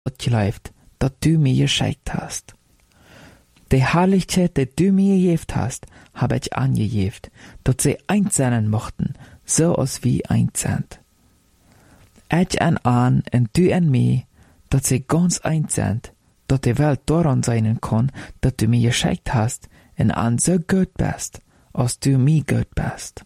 gelebt, dat du mir geschenkt hast. Die Herrlichkeit, die du mir gegeben hast, hab ich angegeben, dat sie eins sein mochten, so als wie eins sind. Ich an und du an mir, dat sie ganz eins sind, dat die Welt daran sein kann, dat du mir geschenkt hast, und an so gut bist, als du mir gut bist.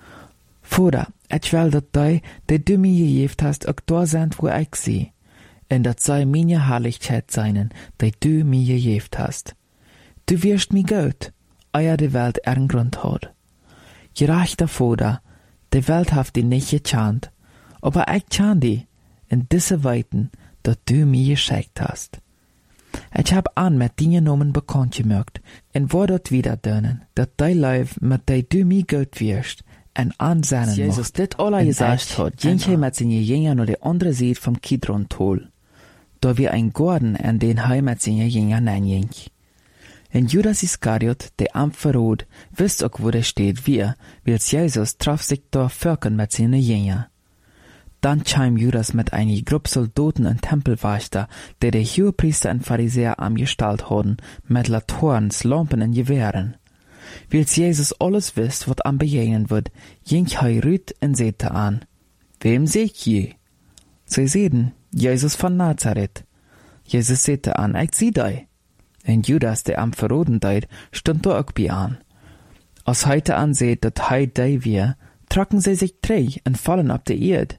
Vater, ich will, dat die du mir gegeben hast, auch da sind, wo ich sie, und dat sei meine Herrlichkeit sein, die du mir gegeben hast. Du wirst mir gut, eer die Welt einen Grund hat. Gerechter Vater, die Welt hat die nicht gekannt, aber ich kann die in diese Weiten, dat du mir geschenkt hast. Ich hab an mit deinen Namen bekannt gemacht, und wo dort wieder dönen, dat dein Leib mit der du mir gut wirst, en ansennen Jesus dit alle gesagt hat, ging hij mit seinen Jüngern nur die andere Seite vom Kidron-Tal, da wir ein Garten an den er mit seinen Jüngern hinging. Und Judas Iskariot, der am Verrat, wisst auch, wo der steht, weil Jesus traf sich da Völkern mit seinen Jüngern. Dann kam Judas mit einer Gruppe Soldaten und Tempelwächter, die Hohepriester und Pharisäer angestellt hatten, mit Laternen, Lampen und Gewehren. Weil Jesus alles wisst, was am begegnen wird, ging er rüt und sagte an, wem seht ihr? Sie sehen, Jesus von Nazareth. Jesus sagte an, ich sieh dich. Und Judas, der am Verraten deut, stund da auch bei an. Als heute ansieht, dat hei dei wir, trocken sie sich drei und fallen ab der Erde.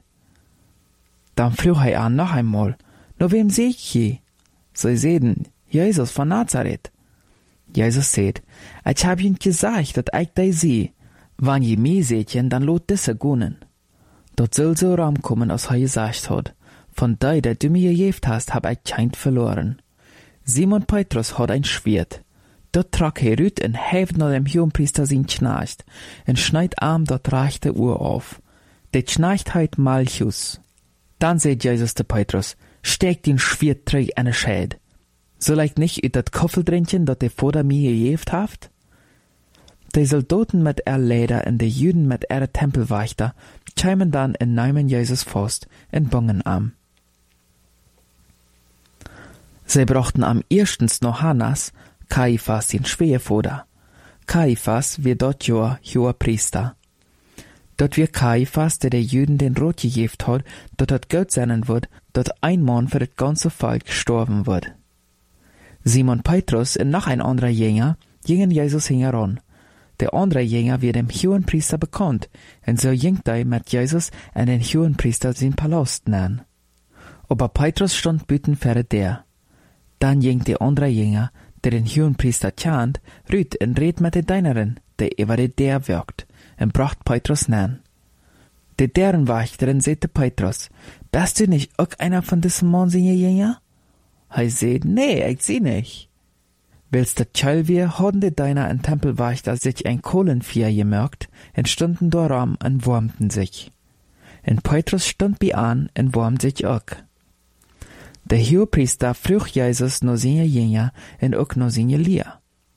Dann frug er an noch einmal, nur wem seht ich? Sie sehen, Jesus von Nazareth. Jesus sagt, ich hab ihnen gesagt, dat ich dei seh. Wann je mehr seht, dann lot disse gonen. Dort soll so Raum kommen, als er gesagt hat, von dei, der du mir gegeben hast, hab ich kein verloren. Simon Petrus hat ein Schwert. Dort trag er rüt und heft nach dem Hohenpriester sein Knecht und schneid arm dort rechte Uhr auf. Der Knecht heit Malchus. Dann sagt Jesus zu Petrus, steck den Schwert träg an den Schäd. Soll ich nicht ut dat Koffeldränkchen, dat der Vater mir gegeben haft? Die Soldaten mit er Leder und die Juden mit er Tempelwächter kämen dann in nehmen Jesus fast und bungen am. Sie brachten am erstens noch Hannas, Kaiphas den Schwiegervater. Kaiphas wird dort hoher Priester. Dort wird Kaiphas, der Juden den Rot gegeben hat, dort hat Gott sein wird, dort ein Mann für das ganze Volk gestorben wird. Simon Petrus und noch ein anderer Jünger gingen Jesus heran. Der andere Jünger wird dem Hohenpriester bekannt, und so ging er mit Jesus an den Hohenpriester sein Palast nahen. Aber Petrus stand büten für der. Dann ging der andere Jünger, der den Hohenpriester kannt, rüt und red mit der Dienerin, der über der wirkt, und bracht Petrus nahen. Der deren Wächterin sagte Petrus, bist du nicht auch einer von diesem Mann seine Jünger? Er sagt, nee, ich seh nicht. Willst du tschall wir, haben die Diener und Tempelwächter sich ein Kohlenfeuer gemerkt, und stunden daran und wärmten sich. Und Petrus stund bei an und wärmt sich auch. Der Hohepriester frug Jesus noch seine Jünger und auch noch seine Lehrer.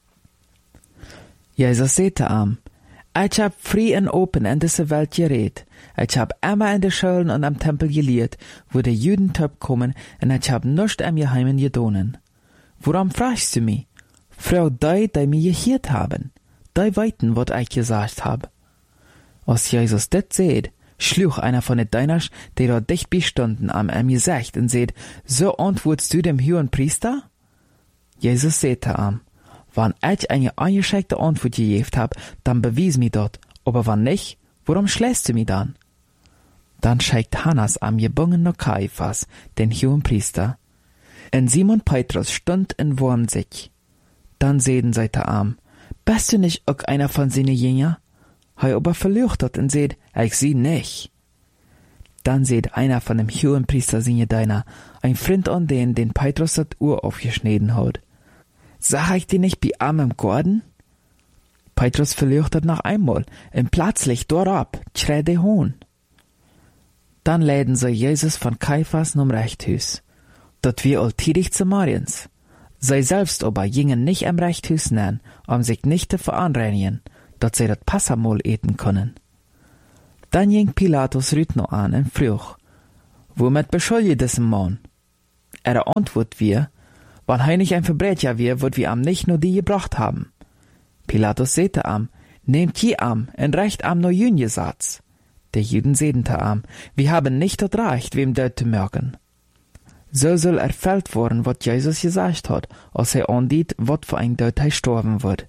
Jesus sagte ihm, ich hab frei und open in diese Welt geredet. Ich hab immer in den Schulen und am Tempel gelehrt, wo die Juden top kommen, und ich hab nichts am Geheimen gedonen. Warum fragst du mich? Frau die mir gehört haben. Die weiten, was ich gesagt hab. Als Jesus das seht, schlug einer von den Dieners, die dort dicht bestanden, am gesagt und seht, so antwortest du dem Hohenpriester? Jesus sagte ihm, wenn ich eine eingeschränkte Antwort gegeben hab, dann bewies mir dort, aber wenn nicht, warum schlägst du mich dann? Dann schickt Hannas am gebungenen Kaiphas, den Hohenpriester. Und Simon Petrus stund und wärmt sich. Dann sehen sie der Arm, bist du nicht auch einer von seinen Jüngern? Er aber verleuchtet und seht, ich sieh nicht. Dann seht einer von dem Hohenpriester seine Diener, ein Freund an den Petrus das Uhr aufgeschnitten hat. Sag ich dir nicht bei Arm im Garten? Petrus verleuchtet noch einmal, und plötzlich dort ab, schreit der Hohn. Dann läden sie Jesus von Kaiphas zum Reichthus. Dort wir alltäglich zu Mariens. Sie selbst aber gingen nicht am Reichthus nähen, sich nicht zu veranreinigen, dass sie das Passamal eten können. Dann ging Pilatus rüt noch an und frug, womit beschuldigt diesen Mann? Antwort wir, wann hij nicht ein Verbrecher wir, wird wir am nicht nur die gebracht haben. Pilatus säte am, nehmt je am, en recht am no jünje Satz. De Juden sedente am, wir haben nicht das Recht, wem dort zu merken. So soll erfüllt worden, wat Jesus gesagt hat, als hij andiet, wat für ein dort hij sterben wird.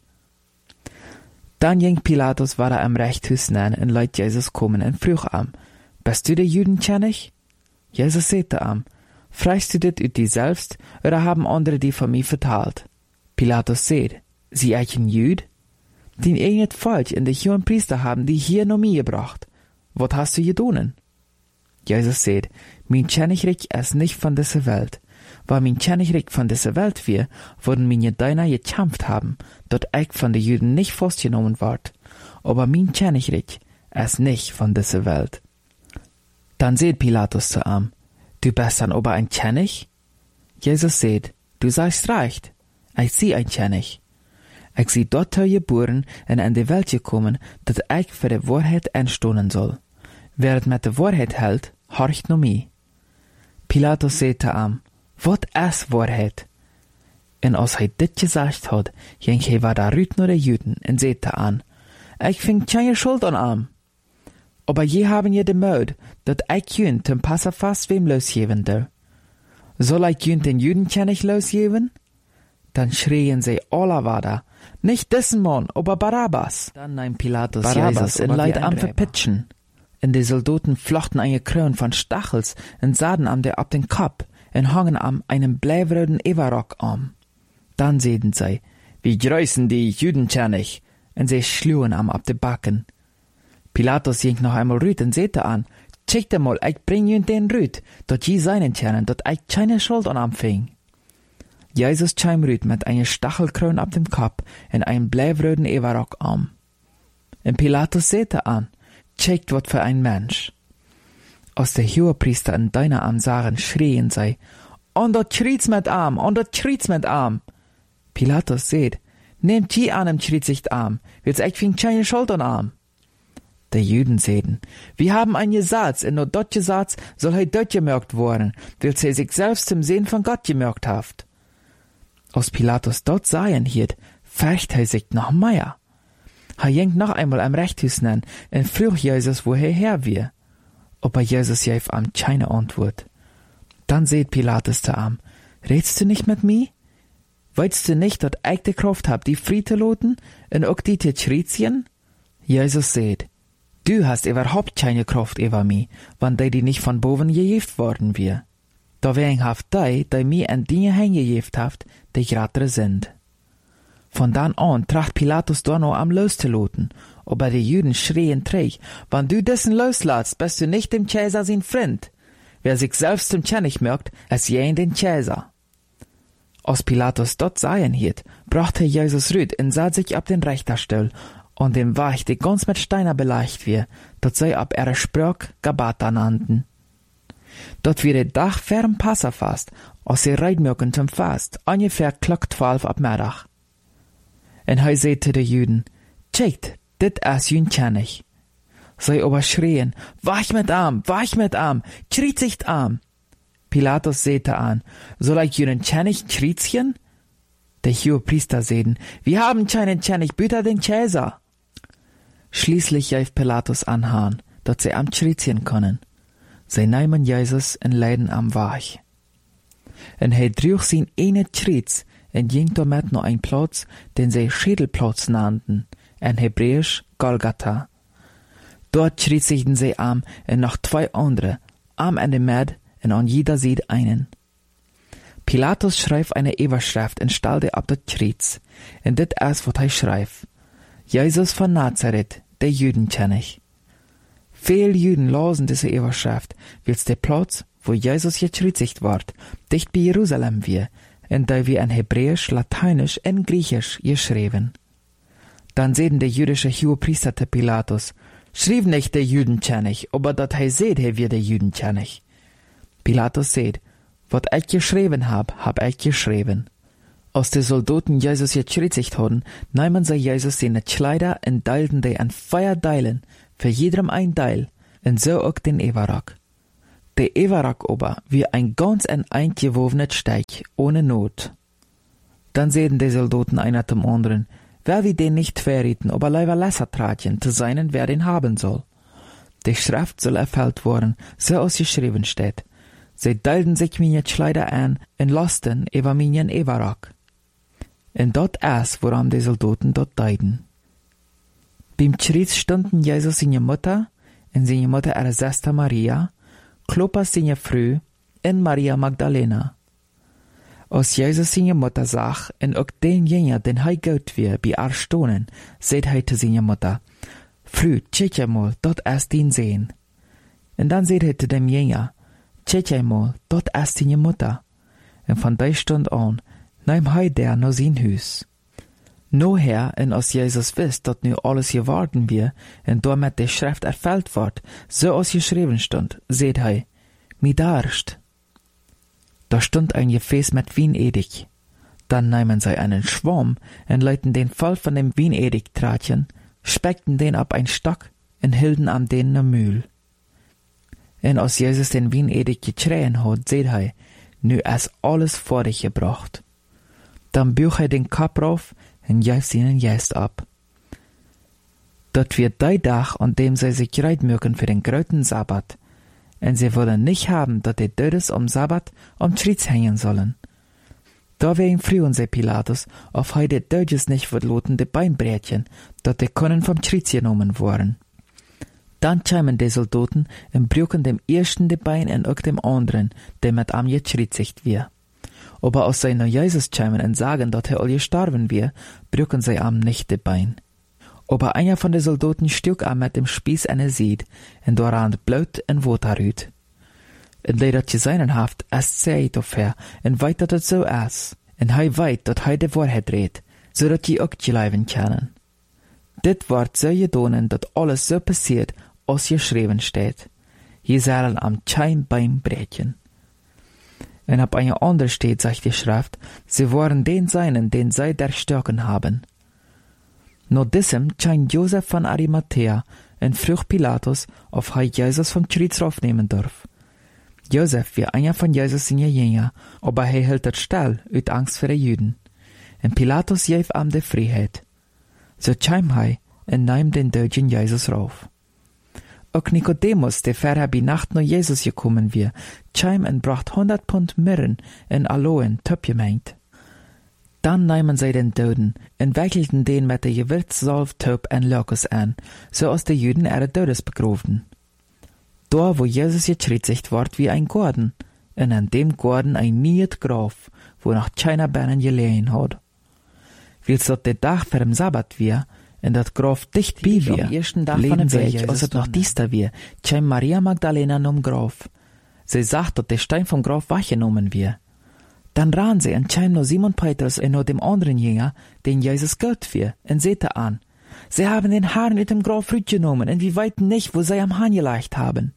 Dann ging Pilatus weiter am Rechtshus nein en leit Jesus kommen en frug am, bist du de Juden kennig? Jesus säte am, fragst du dit ut die selbst, oder haben andere die von mir vertalt? Pilatus seht, sie eichen Jüd? Den irgendet falsch in de hohen Priester haben die hier no mir gebracht. Wat hast du gedonen? Jesus seht, mein Königreich ist nicht von dieser Welt. Weil mein Königreich von dieser Welt wir, würden meine Diener gekämpft haben, dort ich von den Juden nicht festgenommen ward. Aber mein Königreich ist nicht von dieser Welt. Dann seht Pilatus zu ihm, du bist dann aber ein König? Jesus seht, du sagst recht, ich sieh ein König. Ich sieh dort geboren und in die Welt gekommen, dass ich für die Wahrheit einstehen soll. Wer mit der Wahrheit hält, horcht no mi. Pilatus seht zu ihm, wat ist Wahrheit? Und als hij dit gesagt hat, ging hij war da rüt nur de Juden und seht an, ich fing keine Schuld an ihm. Aber je haben je de Möd, dat ich jünt zum Passafast wem losgeben der. Soll ich jünt den Juden König losgeben? Dann schrien sie alle weiter, nicht dessen Mann, aber Barabbas. Dann nahm Pilatus Jesus in Leid am verpitschen. Und die Soldaten flochten eine Krone von Stachels und sahen am der ab den Kopf und hangen am einem bleiwroten Everrock am. Dann sehen sie, wie grüßen die Judenkönig, und sie schlugen am ab de Backen. Pilatus ging noch einmal rüt und sehte an, check dir mal, ich bring ihn den rüt, dort je seinen Tjernen, dort ich keine Schuld an am fing. Jesus kam rüt mit einer Stachelkrone ab dem Kopf und einem bleiwroten Everrock am. Und Pilatus sehte an, checkt wat für ein Mensch. Als der Hohepriester und Diener am sahen, schrien sie, und dort schriet's mit Arm, und dort schriet's mit Arm. Pilatus seht, nehmt je an im schriet Arm, wird's echt fing keine Schuld an Arm. Der Juden sehten, wir haben ein Gesetz, und nur dort Gesetz soll he dort gemerkt worden, weil sie sich selbst zum Sehen von Gott gemerkt haft. Als Pilatus dort seien hielt, färcht he sich noch mehr. Er ging noch einmal am Rechtshus nen und frug Jesus, wo er her wir. Aber Jesus gab ihm keine Antwort. Dann seht Pilatus zu ihm, redst du nicht mit mir? Weißt du nicht, dass ich die Kraft hab, die Friede loten und auch die Tschrizien? Jesus seht, du hast überhaupt keine Kraft über mich, wenn die nicht von boven gejeft worden wir. Dawein haft die mir an Dinge hingejeft haft, die gratere sind. Von dann an tracht Pilatus da noch am loszuloten, aber die Juden schrien träg, wenn du dessen loslässt, bist du nicht dem Cäsar sein Freund. Wer sich selbst zum König merkt, es jen den Cäsar. Als Pilatus dort seien hielt, brachte Jesus rüt und sah sich ab den Richterstuhl, und dem Wach, die ganz mit Steiner beleicht wir, dat sei ab ihrer Sprach Gabata nannten. Dort wird der Dach ferm Passafast, als sie reitmöken zum Fast, ungefähr klock 12 ab Mittag. En hij zei te de Juden, checkt, dit is jün König. Zij aber schrien, wach mit arm, schriet sich arm. Pilatus säte an, soll ich jünen König schriezchen? Der Hohepriester sehen, wir haben keinen König, bitte den Cäsar. Schließlich gab Pilatus anhören, dass sie am schriezchen können. Sie nehmen Jesus und leiden am Wach. En hij droeg zijn ene schriez, en ging damit noch ein Platz, den sie Schädelplatz nannten, in Hebräisch Golgatha. Dort schriezigten sie am und noch 2 andere, am in der Mitte und an jeder Seite einen. Pilatus schreibt eine Überschrift und stellte ab das Schriez, und das ist, was er schreibt. Jesus von Nazareth, der Judenkönig. Viele Juden lasen diese Überschrift, weil der Platz, wo Jesus geschriezigt ward, dicht bei Jerusalem wir, und da wir in Hebräisch, Lateinisch und Griechisch geschrieben. Dann sehen der jüdische Hohepriester zu Pilatus, schrieb nicht der Judenkönig, aber dat er seht, er wird der Judenkönig. Pilatus seht, wat ich geschrieben hab ich geschrieben. Als die Soldaten Jesus gekreuzigt hatten, nahmen sie Jesus seine Kleider und teilten die an 4 Teilen, für jedem ein Teil, und so auch den Everrock. Der Everak ober wie ein ganz eingewobnet Steig, ohne Not. Dann sehen die Soldaten einer zum anderen, wer wie den nicht verrieten, aber leider lesser tratjen, zu seinen, wer den haben soll. Die Schrift soll erfüllt worden, so als geschrieben steht. Sie teilten sich meine Kleider an und lasten über meinen Everak. Und dort erst, woran die Soldaten dort teilten. Beim Kreuz stunden Jesus seine Mutter, und seine Mutter ihre Schwester Maria, Klopas seine Frau, und Maria Magdalena. Als Jesus seine Mutter sah, und auch den Jünger, den er gut wir, bei ihr stonen, sagt er zu seiner Mutter, Frau, tschetja mal, dort erst ihn sehen. Und dann sagt er zu dem Jünger, tschetja mal, dort erst seine Mutter. Und von der Stunde an, nahm er der noch sein Haus. Noher, und als Jesus wisst, dass nu alles geworden wir, und damit die Schrift erfüllt wird, so als geschrieben stand, seht er, mi darst. Da stund ein Gefäß mit Weinedig. Dann nahmen sie einen Schwamm und leiten den voll von dem Weinedig-Tratchen, speckten den ab ein Stock und hielten an den ne Mühl. Und als Jesus den Weinedig geträhen hat, seht er, nu ist alles vor dich gebracht. Dann büch er den Kopf rauf und jäft ihnen Jäst ab. Dort wird der Tag, an dem sie sich bereit mögen für den großen Sabbat, und sie wollen nicht haben, dass die Dödes am Sabbat am Kreuz hängen sollen. Da wegen frühen sie Pilatus, auf heute Dödes nicht verloten die Beinbrätchen, dass die können vom Kreuz genommen worden. Dann kämen die Soldaten und brüchen dem ersten die Bein und auch dem anderen, der mit am gekreuzigt wir. Aber als sie nach Jesus kämen und sagen, dass er all gestorben wir, brüchen sie am nicht die Bein. Aber einer von den Soldaten stück am mit dem Spieß eine Sied, und daran Blut und Wasser rüht. Und leider zu seinen Haft, es seht auf her, und weit, dass es so ist, und hei weit, dass hei die Wahrheit redet, so dass die auch bleiben können. Dit wird so gedonen, dass alles so passiert, als geschrieben steht. Je sollen am Schein beim Brätchen. Und ab einer anderen steht, sagt die Schrift, sie waren den Seinen, den sie erstochen haben. Nach diesem scheint Josef von Arimathea und frug Pilatus, ob er Jesus vom Kreuz raufnehmen darf. Josef war einer von Jesus seine Jünger, aber er hielt das still, aus Angst für die Juden. Und Pilatus gab ihm die Freiheit. So kam er und nahm den Deutschen Jesus rauf. Auch Nikodemus, der vorher bei Nacht nach Jesus gekommen war, kam und bracht 100 Pfund Myrrhen und Aloen töpgemengt. Dann nahmen sie den Toten und wickelten den mit der Gewürzsalve, Töp und Lokus an, so als die Juden ihre Todes begrubten. Da, wo Jesus gekreuzigt ward, wie ein Garten, und an dem Garten ein niet Grab, wo noch keiner Beinen gelegen hat. Weil dort der Tag vor dem Sabbat war, und das Grab dicht bei wir, lehnen sich, als es noch diester wir, kam Maria Magdalena nom Grab. Sie sagt, dass der Stein vom Grab weggenommen wir. Dann ran sie und kam noch Simon Petrus und noch dem anderen Jünger, den Jesus Gott wir, und sehte an. Sie haben den Herrn mit dem Grab genommen, und wir weiten nicht, wo sie am Hahn gelegt haben.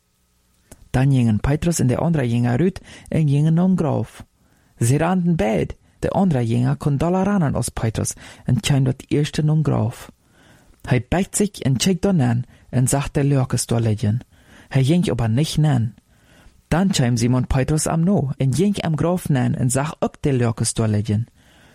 Dann gingen Petrus und der andere Jünger rüt und gingen nom Grab. Sie rannten beid. Der andere Jünger konnte doller rannen als Petrus und kam dort erste nom Grab. Er beigt sich und checkt dann an und sagt der Lörkes da liegen. Er ging aber nicht nan. Dann kam Simon Petrus am No und ging am Grab nan und sagt auch der Lörkes da liegen.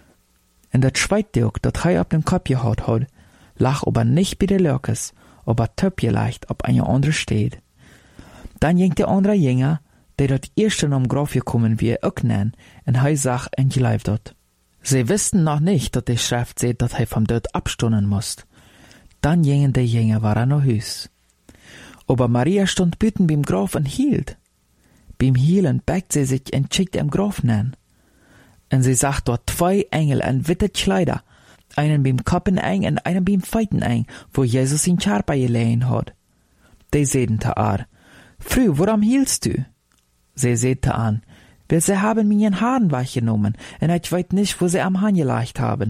Und das schweigt auch, dass er auf dem Kopf gehaut hat, lag aber nicht bei der Lörkes, aber töp gelegt, ob eine andere steht. Dann ging der andere Jünger, der dort erste nom Grab gekommen wie auch nan, und er sagt und gelieft dort. Sie wussten noch nicht, dass die Schrift sagt, dass er vom Tod abstunden muss. Dann gingen die Jünger waren nach Haus. Aber Maria stund büten beim Grab und hielt. Beim Hielen beigt sie sich und schickt am Grab nan. Und sie sagt dort 2 Engel in witte Kleider, einen beim Koppen eng und einen beim Feiten eng, wo Jesus in Charpa gelegen hat. Die sehen te ar, Frau, warum hielst du? Sie sehte an, weil sie haben meinen Haaren weggenommen, und ich weiß nicht, wo sie am Hahn gelegt haben.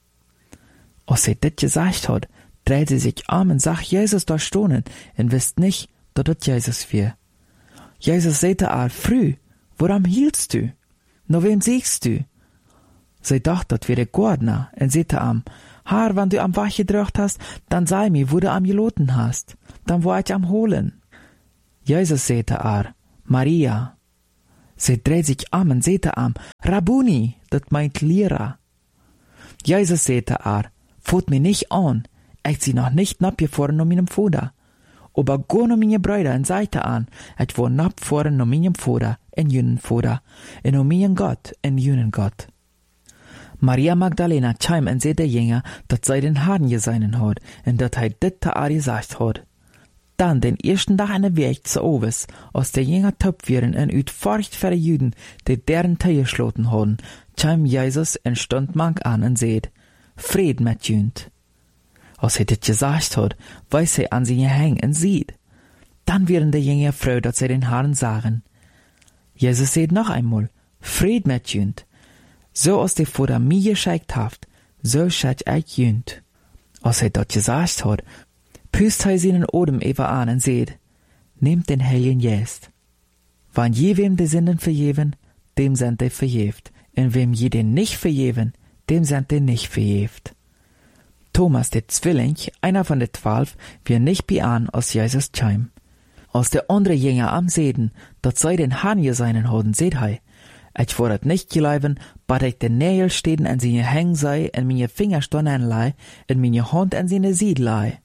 Als sie das gesagt hat, dreht sie sich um und sagt Jesus da stonen, und wisst nicht, dass das Jesus war. Jesus sagte ihr, Frau, warum hielst du? Nach wem siehst du? Sie dachte, das wäre der Gordner, und sagte ihm, Herr, wenn du am Wach gedrückt hast, dann sei mir, wo du am geloten hast, dann war ich am holen. Jesus sagte ihr, Maria. Sie dreht sich om en zegt am, Rabuni, dat meint Lehrer. Jesus sagte fot mir nicht an, ich sie noch nicht napgefahren um meinem Vater. Aber go no meine Brüder en sagte an, ich war napfahren um meinem Vater en jünen Vater, en um meinen Gott en jünen Gott. Maria Magdalena chim en zei de Jünger, dat zij den Herrn geseinen had, en dat hij dit te haar gesagt had. Dan den ersten Tag an der Weg zu Oves, als der Jünger töpf wären en uit Furcht für die Juden, die deren Tee geschloten hadden, chim Jesus en stond mank an en zeid, Fried met jünd. Als hij dit gesagt had, weist hij an zijn heng en ziet. Dan wären de Jünger froh, dat zij den Herrn sagen. Jesus zeid noch einmal, Fried met jünd. So als de Vater mir geschickt haft, so schick ich jünd. Als hij dat gesagt had, pust hij seinen Odem even an en zeid, nehmt den Heiligen Geest. Wann je wem de Sünden vergeven, dem sind die vergeft. En wem je den nicht vergeven, dem sind die nicht vergeft. Thomas, der Zwilling, einer von den 12, wir nicht beahnen, als Jesus chim. Als der andere Jünger am Seden, dat sei den Herrn geseinen hoden, seht hei, ich wurde nicht geleiben, bat ich den Nägel stehen an seine Hängen sei, en meine Finger stonnen lei, en meine Hand an seine Sied lei.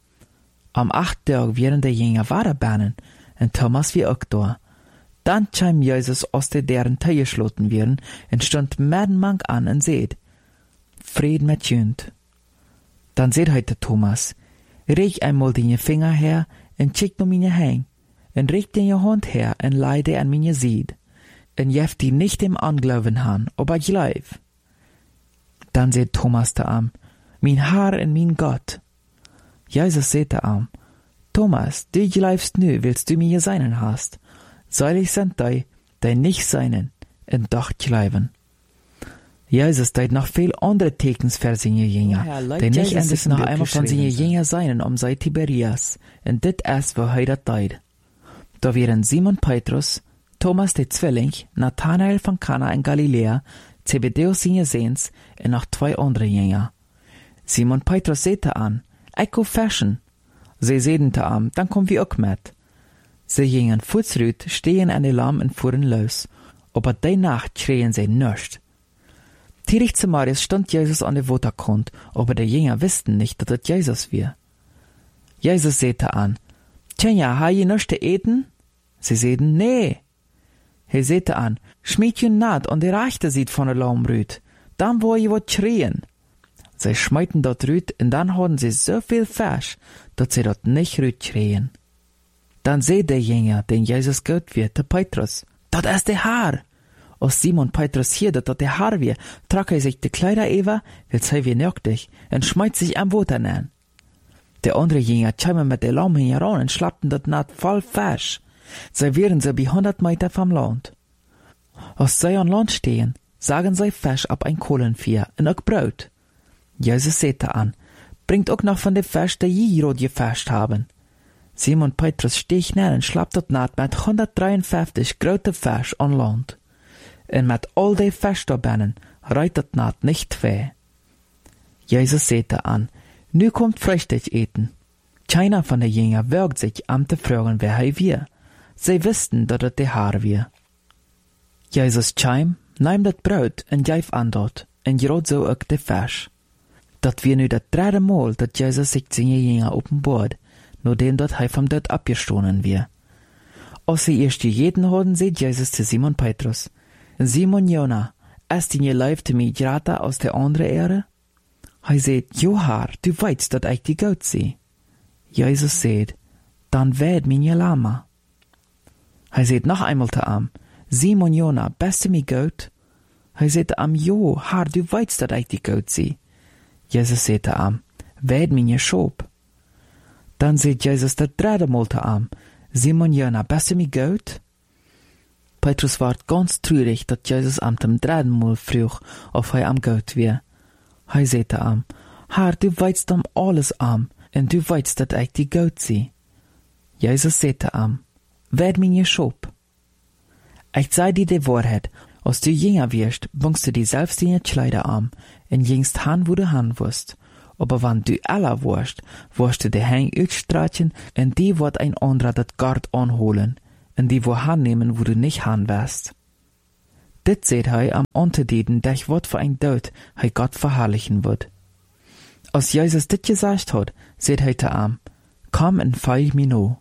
Am 8. Tag wären der Jünger weiterbanen, en Thomas wie auch da. Dann chim Jesus aus deren Tee geschloten werden, en stund Mank an en seht, Fried mit jünd. Dann seht heute Thomas, reich einmal deine Finger her, en schick no meine Hängen, en reich deine Hand her, en leide an meine Sied. En jeft die nicht dem Anglauben han, aber gleich. Dann seht Thomas da am, mein Herr en mein Gott. Jesus seht da am, Thomas, du gleifst nu, willst du mir seinen hast. Seilig sind die nicht seinen, en doch gleiben. Jesus deit noch viel andere Tekens für seine Jünger, die nicht endlich noch einmal von seine Jünger seinen sei Tiberias, en dit erst wo er dat deit. Da wären Simon Petrus, Thomas der Zwilling, Nathanael von Kana in Galiläa, Zebedeus seine Sehns und noch 2 andere Jünger. Simon Petrus sehte an, ich go fashion. Sie sehten an, dann kommen wir auch mit. Sie gingen fußrüt, stehen an die Lamm und fuhren los, aber die Nacht schreien sie nischt. Tirig zu Marius stand Jesus an der Waterkant, aber die Jünger wussten nicht, dass es Jesus war. Jesus sehte an, Tja, ha je nichts zu eten? Sie sehten, nee. Er sehte an, schmied je naht und der Rechte sieht von der Lamm rüt. Dann wo je wat schreien. Sie schmeiten dort rüt und dann hatten sie so viel Fisch, dass sie dort nicht rüt schreien. Dann seht der Jünger, den Jesus Gott wird, der Petrus. Dat ist der Herr. Als Simon Petrus hier, dat der Herr wird, trag er sich die Kleider über, will sei wie nöchtig, und schmeißt sich am Wasser an. Der andere Jünger kämen mit der Lamm heran und schlappten dat naht voll Fisch. Sie wären so bei 100 Meter vom Land. Als sie an Land stehen, sagen sie Fisch ab ein Kohlenvieh und auch Brot. Jesus sagte an, bringt auch noch von dem Fisch, der je rot gefischt haben. Simon Petrus steht schnell und schlappt dort naht mit 153 große Fisch an Land. Und mit all den Fisch da binnen reit dort naht nicht weh. Jesus sagte an, nu kommt Frühstück eten. Keiner von den Jüngern wagt sich an zu fragen, wer er wir. Sie wussten, dass es der Herr wir. Jesus chim, nahm das Brot und gab an dort, und gerot so auch den Fisch. Dat wir nu das 3. Mal, dass Jesus sich seine Jünger offenbart, nachdem dat er vom Tod abgestoßen wir. Als sie erst jeden hatten, sagt Jesus zu Simon Petrus, Simon Jona, ist die Leib mir gerade aus der anderen Erde? Er sagt, Jo Herr, du weißt, dass ich die Gott sehe. Jesus sagt, dann werd meine Lama. Er sagt noch einmal zu ihm, Simon Jona, bist du mir Gott? Er sagt ihm, Jo Herr, du weißt, dass ich die Gott sehe. Jesus sagt zu ihm, werd meine Schop. Dann sagt Jesus das 3. Mal zu ihm, Simon Jona, bist du mir Gott? Petrus war ganz traurig, dass Jesus am 3. Mal frug, ob er am Gott wär. Er sagte ihm, Herr, du weißt alles und du weißt, dass ich die Gott sehe. Jesus sagte ihm, werd meine Schop. Ich sag dir die Wahrheit, als du jünger wirst, bringst du dir selbst deine Kleider an, und gingst han, wo du han wirst. Aber wenn du aller wirst du die Hänge ausstreichen, und die wird ein anderer das Gard anholen, en die wo aannemen wo du nicht haan wärst. Dit seht hij am Unterdieden, dech wat für ein Dood hij Gott verherrlichen wird. Als Jesus dit gesagt hat, seht hij te am, komm en folg mir no.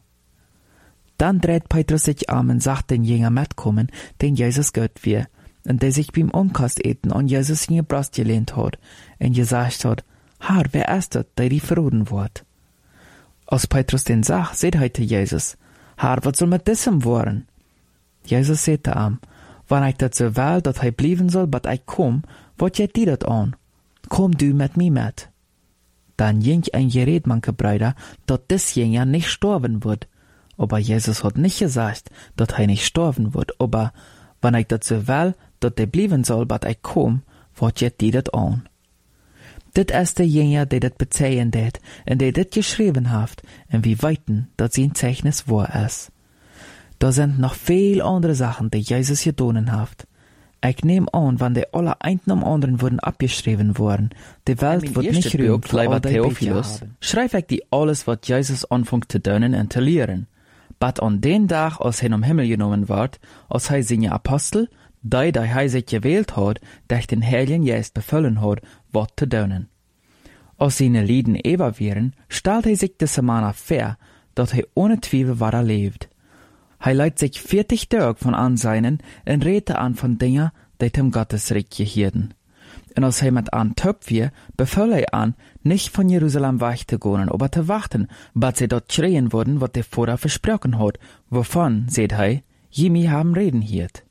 Dann dreht Petrus sich am und sagt den Jünger mitkommen, den Jesus Gott wir, und der sich beim Umkast eten und Jesus in ihr Brust gelehnt hat, und gesagt hat, Herr, wer ist das, der die verroden wird? Als Petrus den sagt, seht heute Jesus, Herr, was soll mit diesem worden? Jesus sagt am, wenn ich dat so will, dat hij blieben soll, bat ich komm, wat jet die dat an? Komm du mit mir mit. Dann ging ein Gerät, manche Brüder, dat des Jünger nicht sterben wird. Aber Jesus hat nicht gesagt, dat hij nicht sterben wird, aber wenn ich dat so will, dat der blieben soll, bat ich komm, wat jet die dat an? Dit ist der Jünger, der dat bezeihen det, en der dit geschrieben haft, en wie weiten, dat sein Zeichnis wahr ist. Da sind noch viel andere Sachen, die Jesus getan hat. Ich nehme an, wenn die alle einen am anderen wurden abgeschrieben worden, die Welt wird nicht ruhig für all die Theophilus, schreib ich die alles, was Jesus anfängt zu tun und zu lehren. But an den Tag, als er am Himmel genommen wird, als er seine Apostel, die er sich gewählt hat, durch den Heiligen Geist befüllen hat, was zu tun. Als seine Lieden ewig wären, stellt er sich diese Mann vor, dass er ohne Zweifel wahr lebt. Hij leidt sich 40 Tage von Anseinen en rede an von Dingen, die dem Gottesreich gehörten. Und als hij mit an töp wir, befahl er an, nicht von Jerusalem wegzugehen, aber zu warten, bis sie dort schreien würden, was der Vater versprochen hat, wovon, seht hij, je mir haben reden hiert.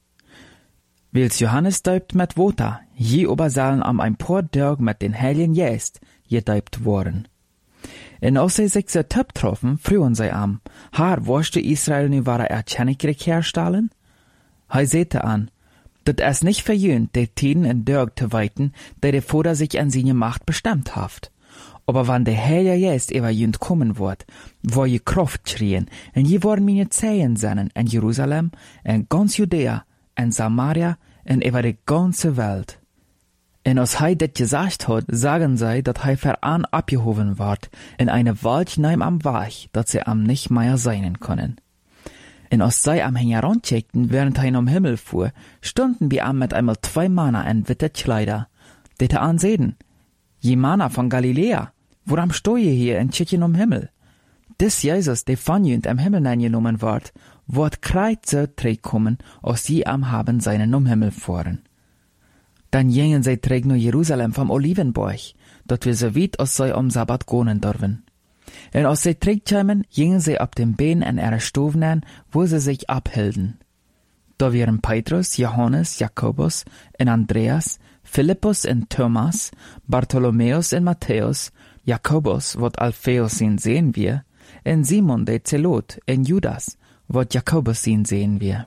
Wils Johannes däubt mit Wasser, je aber sollen am ein paar Tage mit den Heiligen Geist gedäubt worden. En als sie sich so töp troffen, frühen sie am, Herr, wirst du Israel nu wahre Erkennungsreich herstellen? Hij sehte an, dat es nicht verjöhnt, die Tiden en Dörg zu weiten, der der Vater sich an seine Macht bestimmt haft. Aber wann der Heilige Geist über jünd kommen wird, wo je Kraft schrien, en je worden meine Zeichen sennen in Jerusalem, in ganz Judäa, in Samaria, en über die ganze Welt. En als hij dit gesagt hat, sagen sie, dat hij veran abgehoben wird, in eine Welt neim am Weg, dat sie am nicht mehr sein können. En als sie am herancheckten, während hij am Himmel fuhr, stunden wir am mit einmal 2 Männer in witte Kleider. Dete ansehen, je Männer von Galiläa, woran stoje hier in Tschechien am Himmel? Dis Jesus, der von jünd am Himmel eingenommen wird kreit so kommen, als sie am haben seinen am Himmel fuhren. Dann gingen sie träg nach Jerusalem vom Olivenberg, dort wir so weit als sie am Sabbat gehen dürfen. Und als sie träg kamen, gingen sie ab dem Bein an ihre Stufen an, wo sie sich abhielten. Da waren Petrus, Johannes, Jakobus und Andreas, Philippus und Thomas, Bartholomäus und Matthäus, Jakobus, wat Alphaeus ihn sehen wir, und Simon der Zelot und Judas, wat Jakobus ihn sehen wir.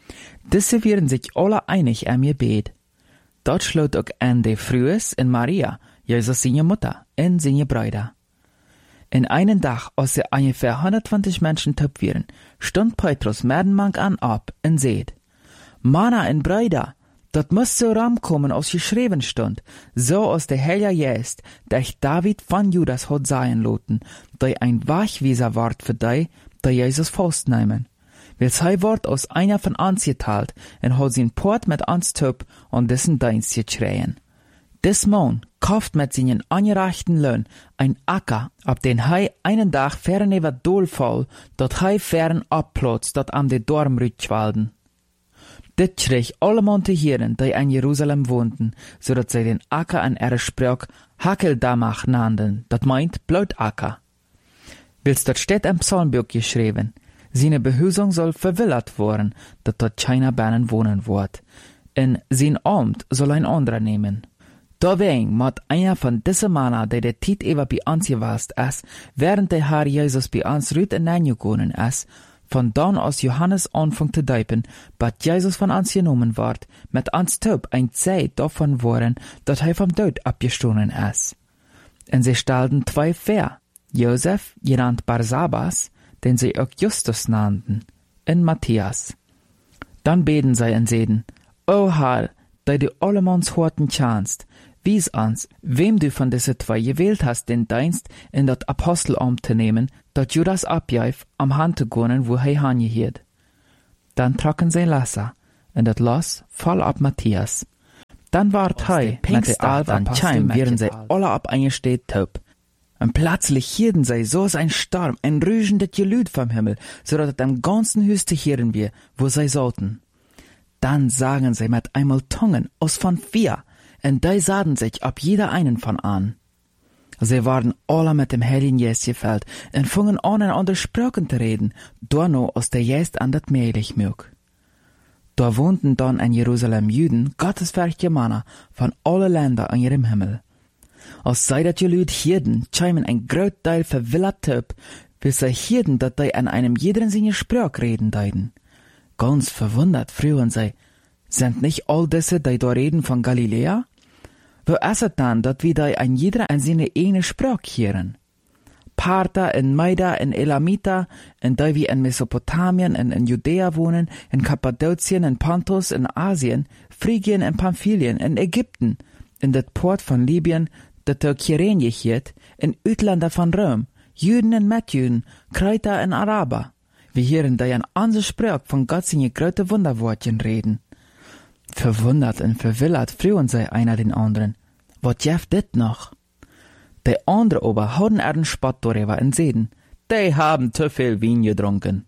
Diese waren sich alle einig am Gebet. Dort schloot ook an de Frühes en Maria, Jesus seine Mutter, en seine Brüder. In einen Tag, als sie ungefähr 120 Menschen töp waren, stund Petrus merdenmank an ab en seht, Männer en Brüder, dat muss so ramkommen, als geschrieben stund, so als der Heilige Geist, der David von Judas hat sein loten, der ein Wegweiser ward für die Jesus festnehmen. Wils hij wordt als einer von uns geteilt en hat sein Port mit uns töp und dessen Dienst geschreien. Des Mann kauft mit seinen angereichten Lohn ein Acker, ab den hij einen Tag fern über Dolfall, dat hij fern abplotzt, dat am de Dorm rütschwalden. Dit schreeg alle Monte Hieren, die in Jerusalem wohnten, so dat sie den Acker an ihre Sprach Hakeldamach nannten, dat meint Blautacker. Wils dort steht im Psalmbuch geschrieben, seine Behüsung soll verwillert worden, dat dort keiner Bernen wohnen wird. En sein Amt soll ein anderer nehmen. Deswegen moet einer von diesen Männern, der Tiet über bei uns gewast ist, während der Herr Jesus bei uns rüt hineingegangen ist, von dann aus Johannes anfängt zu däupen, bis Jesus von uns genommen wird, mit uns Taub ein Zeit davon worden, dass er vom Tod abgestoßen ist. Und sie stellten 2 vor, Josef, genannt Barsabas, den sie auch Justus nannten, und Matthias. Dann beten sie und sehen, O Herr, da du allemans Horten kannst, wies uns, wem du von diesen 2 gewählt hast, den Dienst in das Apostelamt zu nehmen, dat Judas abgreif, am Hand zu gehen, wo er hingehiert. Dan trokken zij lassa, en dat los vol op Matthias. Dan ward hij met de alf aan Tjeim, wären zij alle op eingesteed taub. Und plötzlich hierden zij zoals ein Sturm, ein rügendes Gelüt vom Himmel, so dass es am ganzen Hüs zu hören wir, wo zij sollten. Dann sagen sie mit einmal Tungen aus von 4, und die sahen sich ab jeder einen von an. Sie waren alle mit dem Heiligen Geist gefüllt und fingen an, in andere Sprachen zu reden, no aus der Geist an dat mehlig mög. Da wohnten dann in Jerusalem Juden, gottesfürchtige Männer von allen Ländern an ihrem Himmel. Als zij dat Gelüt hierden, scheimen ein groot Teil verwillert Töp, bis sie hierden, dat die an einem jeden seine Sprach reden deuten. Ganz verwundert frühen sie, sind nicht all diese, die da reden von Galiläa? Wo ist es dann, dat wir die an jeder an seine eigene Sprach hören? Parther in Maida in Elamita, in die wir in Mesopotamien und in Judäa wohnen, in Kappadokien, in Pontus, in Asien, Phrygien, in Pamphylien, in Ägypten, in det Port von Libyen, dat der Kyrene hielt, in Utländer von Rom, Juden und Metjuden, Kreuter und Araber. Wir hören die an unsere Sprach von Gott seine große Wunderwortchen reden. Verwundert und verwillert frühen sie einer den anderen. Was jeft dit noch? Die andere aber hatten den Spott darüber und sehen, die haben zu viel Wein getrunken.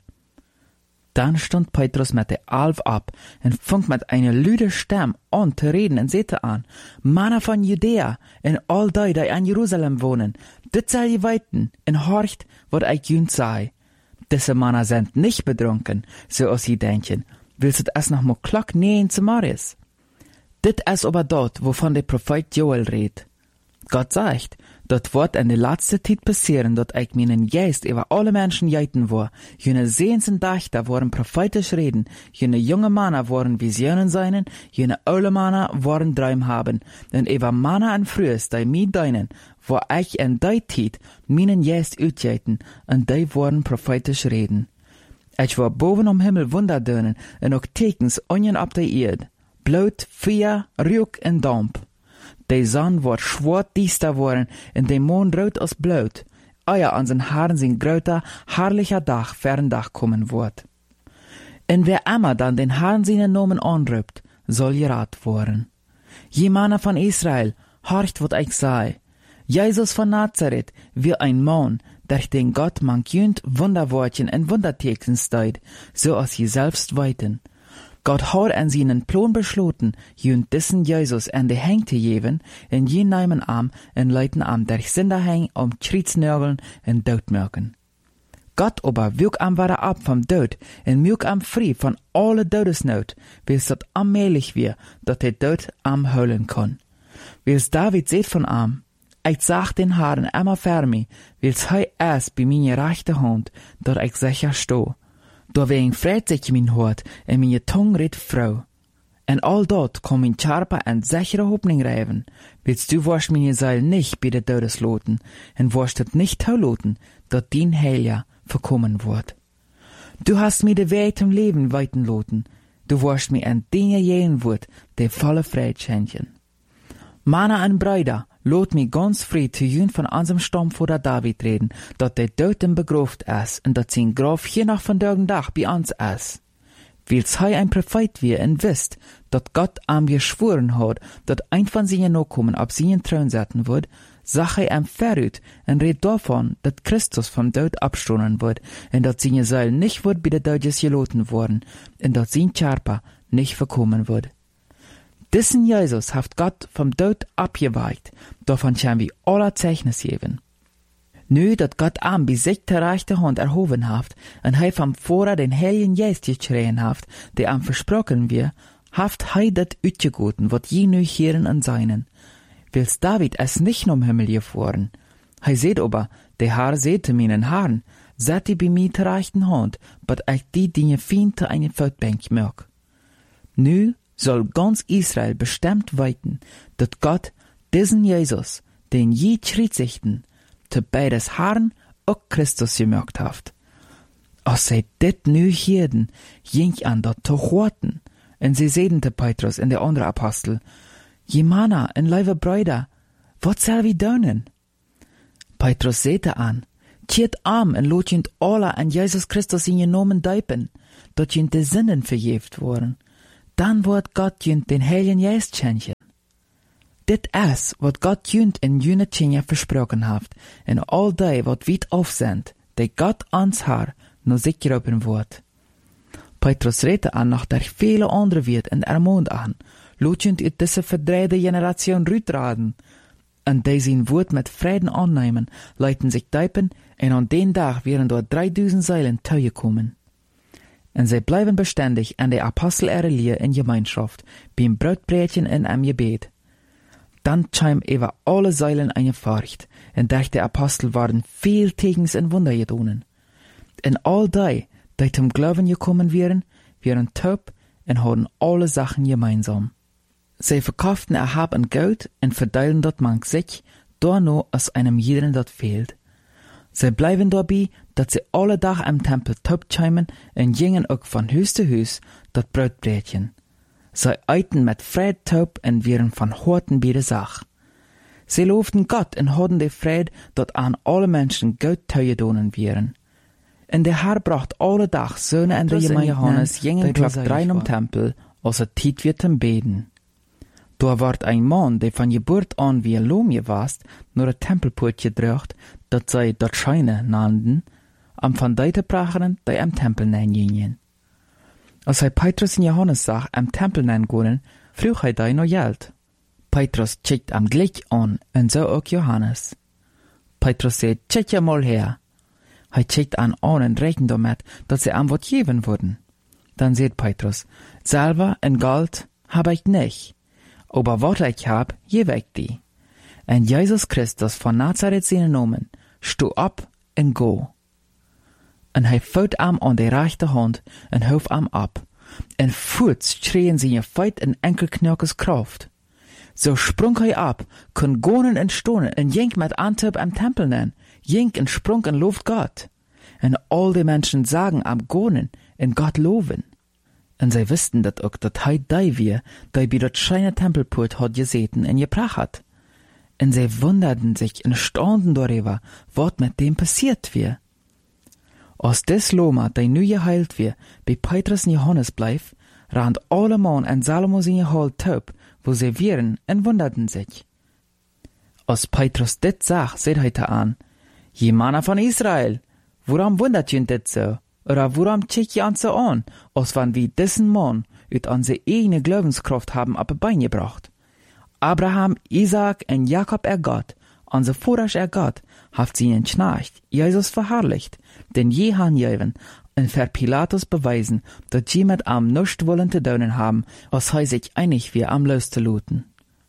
Dann stund Petrus mit der Alf ab und fing mit einer lüden Stimme an zu reden und sagte an, Männer von Judäa und all die an Jerusalem wohnen, dit soll ihr weiten und horcht, wat ich jünd sei. Diese Männer sind nicht betrunken, so als sie denken, willst es noch mal klock nähen zu Marius? Dit ist aber dort, wovon der Prophet Joel redet. Gott sagt, dort wird in der letzten Zeit passieren, dass ich meinen Geist über alle Menschen jeiten war. Jene Sehens und Dächter wollen prophetisch reden, jene junge Männer wollen Visionen sein, jene alte Männer wollen Träume haben, und über Männer und Frühes, die mir deinen, wo ich in der Zeit meinen Geist utjeiten, und die wollen prophetisch reden. Ich war boven am Himmel Wunderdönen, und auch Tekens onjen op der Erde, Blut, Feuer, Rauch und Dampf. Die Sonne wird schwarz düster worden, und der Mond rot als Blut, ehe an den Haaren sein größer, herrlicher Dach Ferndach kommen wird. Und wer immer dann den Herrn seinen Namen anruft, soll gerat worden. Je Männer von Israel, horcht, wat ich sei. Jesus von Nazareth, wie ein Mann, durch den Gott manchünd Wunderwortchen und Wundertekens steht, so als je selbst weiten. Gott hat an seinen Plan beschlossen, jünd diesen Jesus an die Hänge zu geben, in je nehmen Arm und leiten am durch Sinderhäng Schritznörgeln und Todmürken. Gott aber wüg am wieder ab vom Tod und mög am frei von alle Todesnot, bis dat allmählich wir, dat der Tod am heulen kann. Wils David seht von am, ich sag den Herrn immer für mich, wils hei erst bei meine rechte Hand, dat ich sicher sto. Da wegen freut sich mein Hort, und meine Tongue redt Frau. Und all dort kann mein Charpa en sichere Hoffnung reiben, willst du wirst meine Seil nicht bei der Todesloten, und wirst het nicht tauloten, dat dein Heilja verkommen wird. Du hast mir de Weg zum Leben weiten loten, du wirst mir en Dinge jähen wird, de volle Freude schenken. Männer und Brüder, lot mir ganz frei zu jün von unserem Stamm vor der David reden, dat der Toten begraft ist und dat sein Graf hier noch von Tag Dach bei uns ist. Wils hei ein Prophet wir und wisst, dat Gott am geschworen hat, dat ein von seinen Nachkommen ab seinen Thron setzen wird, sag er am verrüt und red davon, dat Christus vom Tod abstoßen wird und dat seine Seele nicht wird bei der Deutsches geloten worden und dat sein Charpa nicht verkommen wird. Diesen Jesus haft Gott vom Tod abgeweicht, davon schein wir aller Zeichnis geben. Nu, dat Gott am bei sich der rechte Hand erhoben haft, und hei vom Vorher den Heiligen Geist geschrien haft, der am versprochen wir, haft hei dat utgegoten, wat je nu hören an seinen. Wils David es nicht nur im Himmel gefahren. Hei seht aber, der Herr sehte meinen Herrn, seit die bei mir der rechten Hand, bat ich die Dinge fein zu eine Feldbank mög. Nu soll ganz Israel bestimmt weiten, dat Gott diesen Jesus, den je Schrittsichten, te beides Herrn auch Christus gemerkt haft. Als sie dit nu hierden, ging an dat zu horten, und sie sehen te Petrus und der andere Apostel, je Männer und liebe Brüder, wat soll wir tun? Petrus sehte an, kiert arm und lotjend alle an Jesus Christus in Namen deipen, dat jünt de Sünden vergeeft worden. Dan wordt Gott jünt den Heiligen Geist schenken. Dit is wat Gott jünt in jene Tjenja versproken heeft, en al die wat weit aufsendt, die Gott ans haar no sich geroepen wordt. Petrus redt aan nog der vele andere wird en ermond aan, laat jünt uit deze verdreide generation ruitraden, en die zijn woord met vreden aannemen, leiten zich duipen, en aan den dag werden door 3000 Zeilen tegenkomen. En zij blijven beständig an der Apostel ihre Lehr in Gemeinschaft, beim Brotbreten en am Gebet. Dann scheim über alle Säulen eingefahrcht, en durch die Apostel waren viel Tegens en Wunder gedonen. En all die zum Glauben gekommen wären taub en hadden alle Sachen gemeinsam. Sie verkauften Hab und Geld en verteilen dat mank sich, dorno aus einem jeden dat fehlt. Sie bleiben dabei, dat sie alle Tag am Tempel taub scheimen en gingen auch von Hüs zu Hüs dat Brotbreten. Sie eiten mit Fried taub en wären von Horten bei der Sach. Sie lobten Gott en hadden de Fried, dat an alle Menschen Geld tegedonen wären. En der Herr bracht alle Tag Söhne en der Johannes gingen klok 3 am Tempel, als het tijd wird zum Beten. Da ward ein Mann, der von Geburt an wie ein Lomje warst, nur ein Tempelpoort gedrückt, dat sei dat Scheine nannten, am von deite Bracheren, die am Tempel nein gingen. Als Petrus und Johannes sah, am Tempel nein gehen, frug die noch Geld. Petrus checkt am gleich an, und so auch Johannes. Petrus sagt, check ja mal her. Checkt an und rechnet damit, dass sie am wat geben würden. Dann sagt Petrus, Silber und Gold hab ich nicht, aber wat ich hab, gebe ich die. En Jesus Christus von Nazareth seinen Namen, stu ab und go. En fällt am an die rechte Hand und hof am ab. En furz schreien seine Feit in Enkelknöckes Kraft. So sprung ab, kon gonen en stonen en jink mit Antep am Tempel nen, jink en sprung en loft Gott. En all die Menschen sagen am gonen en Gott loven. En sie wussten dat ook dat die wir, die bei dat scheine Tempelpoort hat geseten en gebracht hat. En sie wunderten sich en staunten darüber, wat mit dem passiert wir. Als des Loma, die nu geheilt wir, bei Petrus und Johannes bleif, rand alle Mann en Salomos in ihr Hall taub, wo sie wären, en wunderten sich. Als Petrus dit sag, seht an, je Manner von Israel, woran wundert jünt dit so? Oder woran check je an so an, als wann wie diesen Mann ut an se eigene Glaubenskraft haben ab Bein gebracht? Abraham, Isaac en Jakob Gott, an se Vorrasch Gott, haft sie ihnen schnarcht, Jesus verherrlicht, denn je han jeven, en ver Pilatus beweisen, dat sie mit am nuscht wollen te daunen haben, als he sich einig wie am los zu looten.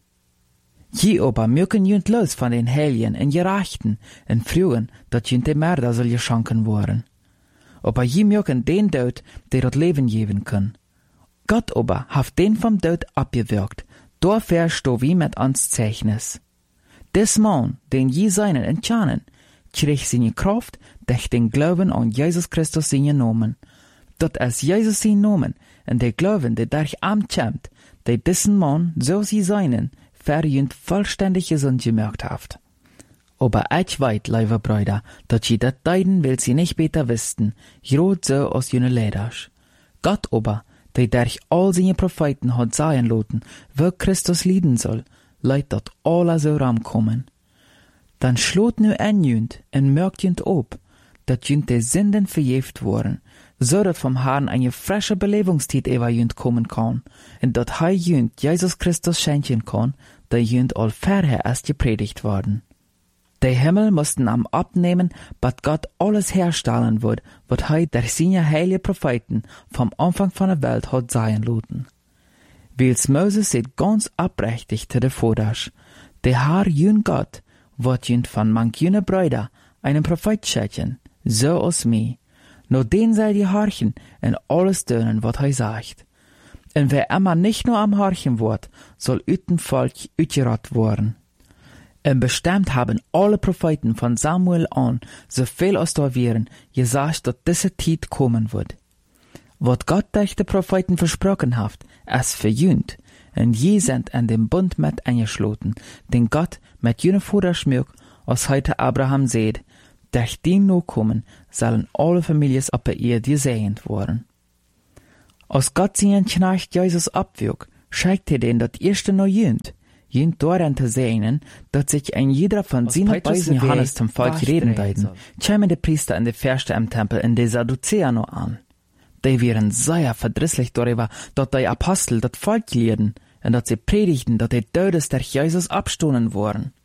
Je aber mögen jünt los von den Helien en Gerechten, en frühen, dat jünt de Mörder soll geschanken worden. Aber je mögen den Tod, der dat Leben geben kann. Gott aber haft den vom Tod abgewirkt, dafür sto wie mit ans Zeichnis. Des Mann, den je seinen entschahnen, krieg seine Kraft durch den Glauben an Jesus Christus seinen Namen. Dat es Jesus sein Namen, und der Glauben, der durch am kämmt, der diesen Mann, so sie seinen, verjünt vollständig gesund gemerkt haft. Aber ich weit, liebe Brüder, dat sie dat deiden will sie nicht besser wüssten, grad so aus jene Ledersch. Gott aber, der durch all seine Propheten hat sagen lassen, wo Christus leiden soll, leidt dat alle so ramkommen. Dann schlot nu jünt en merkt jünt ob, dat jünt de Sünden verjeft worden, so dat vom Herrn eine frische Belebungszeit über jünt kommen kann, und dat hei jünt Jesus Christus schenken kann, der jünt all vorher erst gepredigt worden. Der Himmel mussten am abnehmen, bat Gott alles herstellen wird, wat hei durch seine heilige Propheten vom Anfang von der Welt hat sein lassen. Wils Moses sieht ganz abrechtig zu der Vordersch. Der Herr jün Gott, wat jünt von manch jüne Brüder einen Prophet schätzen, so aus mir. Nur den soll die horchen und alles tönen, wat hei sagt. Und wer immer nicht nur am horchen wird, soll üten Volk utgerat worden. Und bestimmt haben alle Propheten von Samuel an, so viel als da wären, gesagt, dass diese Zeit kommen wird. Wat Gott durch die Propheten versprochen hat, es verjünt, und je sind an dem Bund mit eingeschloten, den Gott mit jener Vorderschmück, als heute Abraham seht, durch den Nachkommen sollen alle Familien ab ihr gesegnet worden. Als Gott seinen Knecht Jesus abwog, schickt den dat erste noch jünt daran zu sehen, dass sich ein jeder von seinen Beisen Johannes zum Volk reden deuten, kämen die Priester in die Fürsten im Tempel in die Sadduzäer noch an. Die wären sehr verdrisslich darüber, dass die Apostel das Volk lehrten und dass sie predigten, dass die Todes der Jesus abstoßen wurden.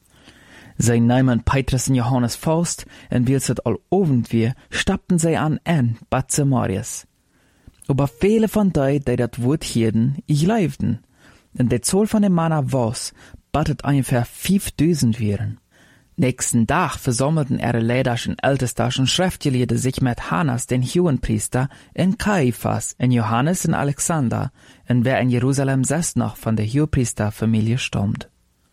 Sie nahmen Petrus und Johannes Faust, und wie es all Abend wir, stappten sie an Bad Samarias. Aber viele von denen, die das Wort hielten, glaubten. Und die Zahl von den Männern was, battet ungefähr 5000 wären. Nächsten Tag versammelten ihre Leiders und Ältester und Schriftgelehrte sich mit Hannas, den Hohenpriester, in Kaiphas, in Johannes und Alexander, und wer in Jerusalem selbst noch von der Hohenpriesterfamilie stammt.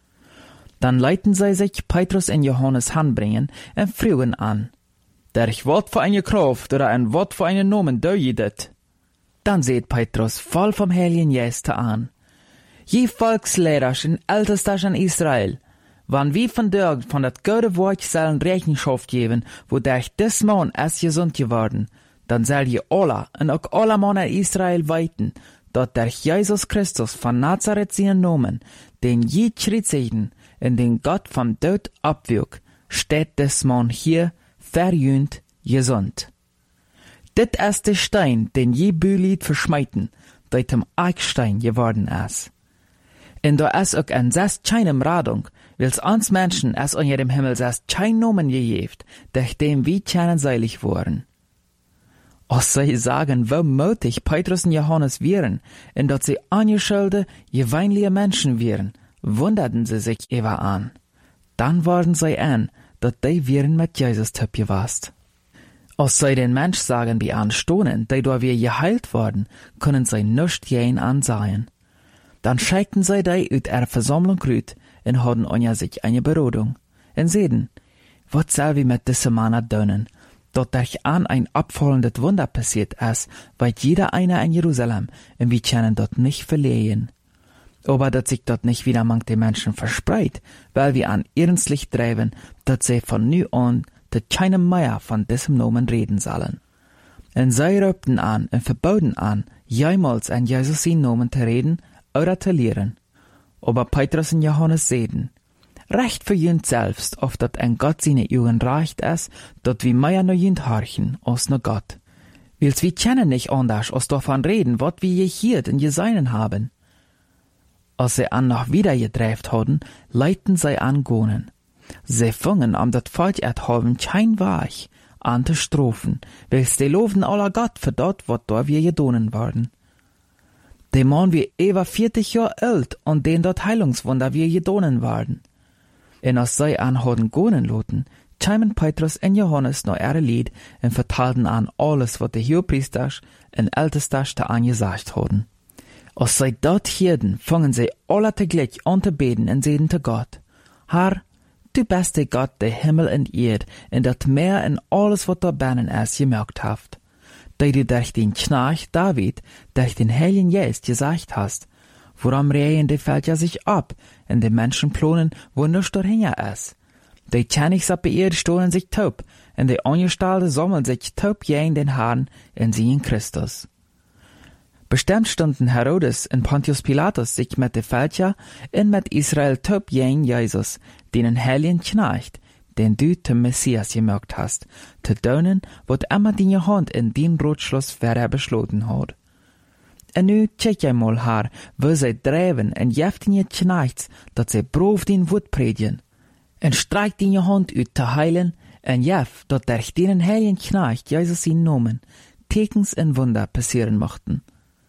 Dann leiten sie sich Petrus und Johannes hanbringen und fragen an, der Wort für eine Kraft oder ein Wort für einen Namen, do je det? Dann seht Petrus voll vom Heiligen Geist an. Je Volksleiders und Ältester in Israel, wann wie von der von dat gute Wort sollen Rechenschaft geben, wodurch des Mann es gesund geworden, dann soll je alle und auch alle Männer Israel weiten, dat der Jesus Christus von Nazareth seinen Namen, den je kritzigten, in den Gott vom Tod abwog, steht des Mann hier verjühnt gesund. Dit ist der Stein, den je Bülied verschmeiten, der zum Eichstein geworden ist. Und da ist auch ein Sest keinem Radung, wills uns Menschen es unter dem Himmel Sest kein Nomen gegeft, durch dem wir keinen seilig wurden. Als sie sagen, wie mutig Petrus und Johannes wären, und dass sie angeschulde, gewöhnliche Menschen wären, wunderten sie sich über an. Dann waren sie an, dass die wären mit Jesus töp gewast. Als sie den Mensch sagen, wie anstohnen, die da wir geheilt worden, können sie nicht jen ansehen. Dann schickten sie die uit ihrer Versammlung rüt und hatten unter sich eine Berodung. Und sehen, was soll wir mit diesem Mann tun, dort durch an ein abfallendes Wunder passiert ist, weil jeder einer in Jerusalem, und wir können dort nicht verlehen. Aber dass sich dort nicht wieder among den Menschen verspreit, weil wir an ernstlich treiben, dass sie von nu an zu keinem mehr von diesem Namen reden sollen. Und sie rübten an und verboten an, jemals an Jesus seinen Namen zu reden oder zu lehren. Aber Petrus und Johannes sehen, recht für jünd selbst, auf dat ein Gott seine Augen reicht ist, dat wir mehr no jünd horchen, als no Gott. Wils wir kennen nicht anders, als davon reden, wat wir gehiert und geseinen haben. Als sie an noch wieder gedreift hadden, leiten sie an gonen. Sie fingen am dat Volk haben kein Weich an zu strofen, wils die loven aller Gott für dort, wat da wir gedonen worden. Der Mann wie über 40 Jahre alt und den dort Heilungswunder wir gedonen waren. Und als sie an hadden gonen loten, kämen Petrus und Johannes noch ihre Lied und vertalten an alles, was die Hohenpriester und Ältester da angesagt hadden. Als sie dort hierden, fangen sie alle teglich an zu beten und sehen zu Gott, Herr, du bist der Gott, der Himmel und Erd, und dat Meer und alles, was da binnen ist, gemerkt haft. Die du durch den Knecht David, durch den Heiligen Geist gesagt hast, woran rehen die Völker sich ab, und die Menschen plonen, wo nichts dahinter ist. Die Königs ab Erde stohlen sich taub, und die Angestellte sammeln sich taub gegen den Herrn, und sie in Christus. Bestimmt stunden Herodes und Pontius Pilatus sich mit den Völker und mit Israel taub gegen Jesus, den Heiligen Knecht, den du zum Messias gemerkt hast, zu tun, wat immer deine Hand in den Ratschluss wer beschlossen hat. Und nu check einmal her, wo sie treiben und jeft in ihr Knechts, dat sie brav den Wort predigen. Und streik deine Hand ut zu heilen, und jeft, dat durch den Heiligen Knecht Jesus ihn Namen, Tekens und Wunder passieren mochten.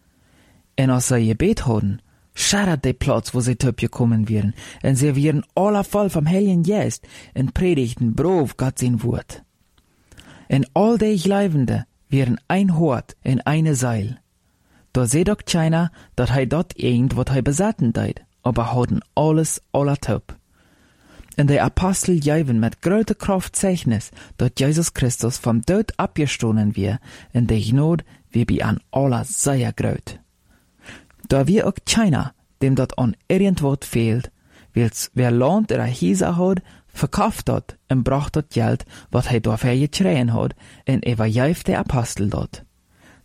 Und als sie gebet hadden, schadert der Platz, wo sie töp gekommen wären, und sie wären alle voll vom Heiligen Geist und predigten brav Gott sein Wort. Und all die Gläubende wären ein Hort in eine Seil. Da seht doch keiner, dat hei dort irgend wat hei besatten deit, aber hadden alles aller töp. Und die Apostel geben mit größter Kraft Zeichnis, dat Jesus Christus vom Tod abgestohlen wir, und die Gnade wie bei an aller sehr gröt. Da wir auch keiner, dem dort an irgendwas fehlt, wils wer Land oder Häuser hat, verkauft dort und bracht dort Geld, wat dafür getreien hat, und überjäuft der Apostel dort.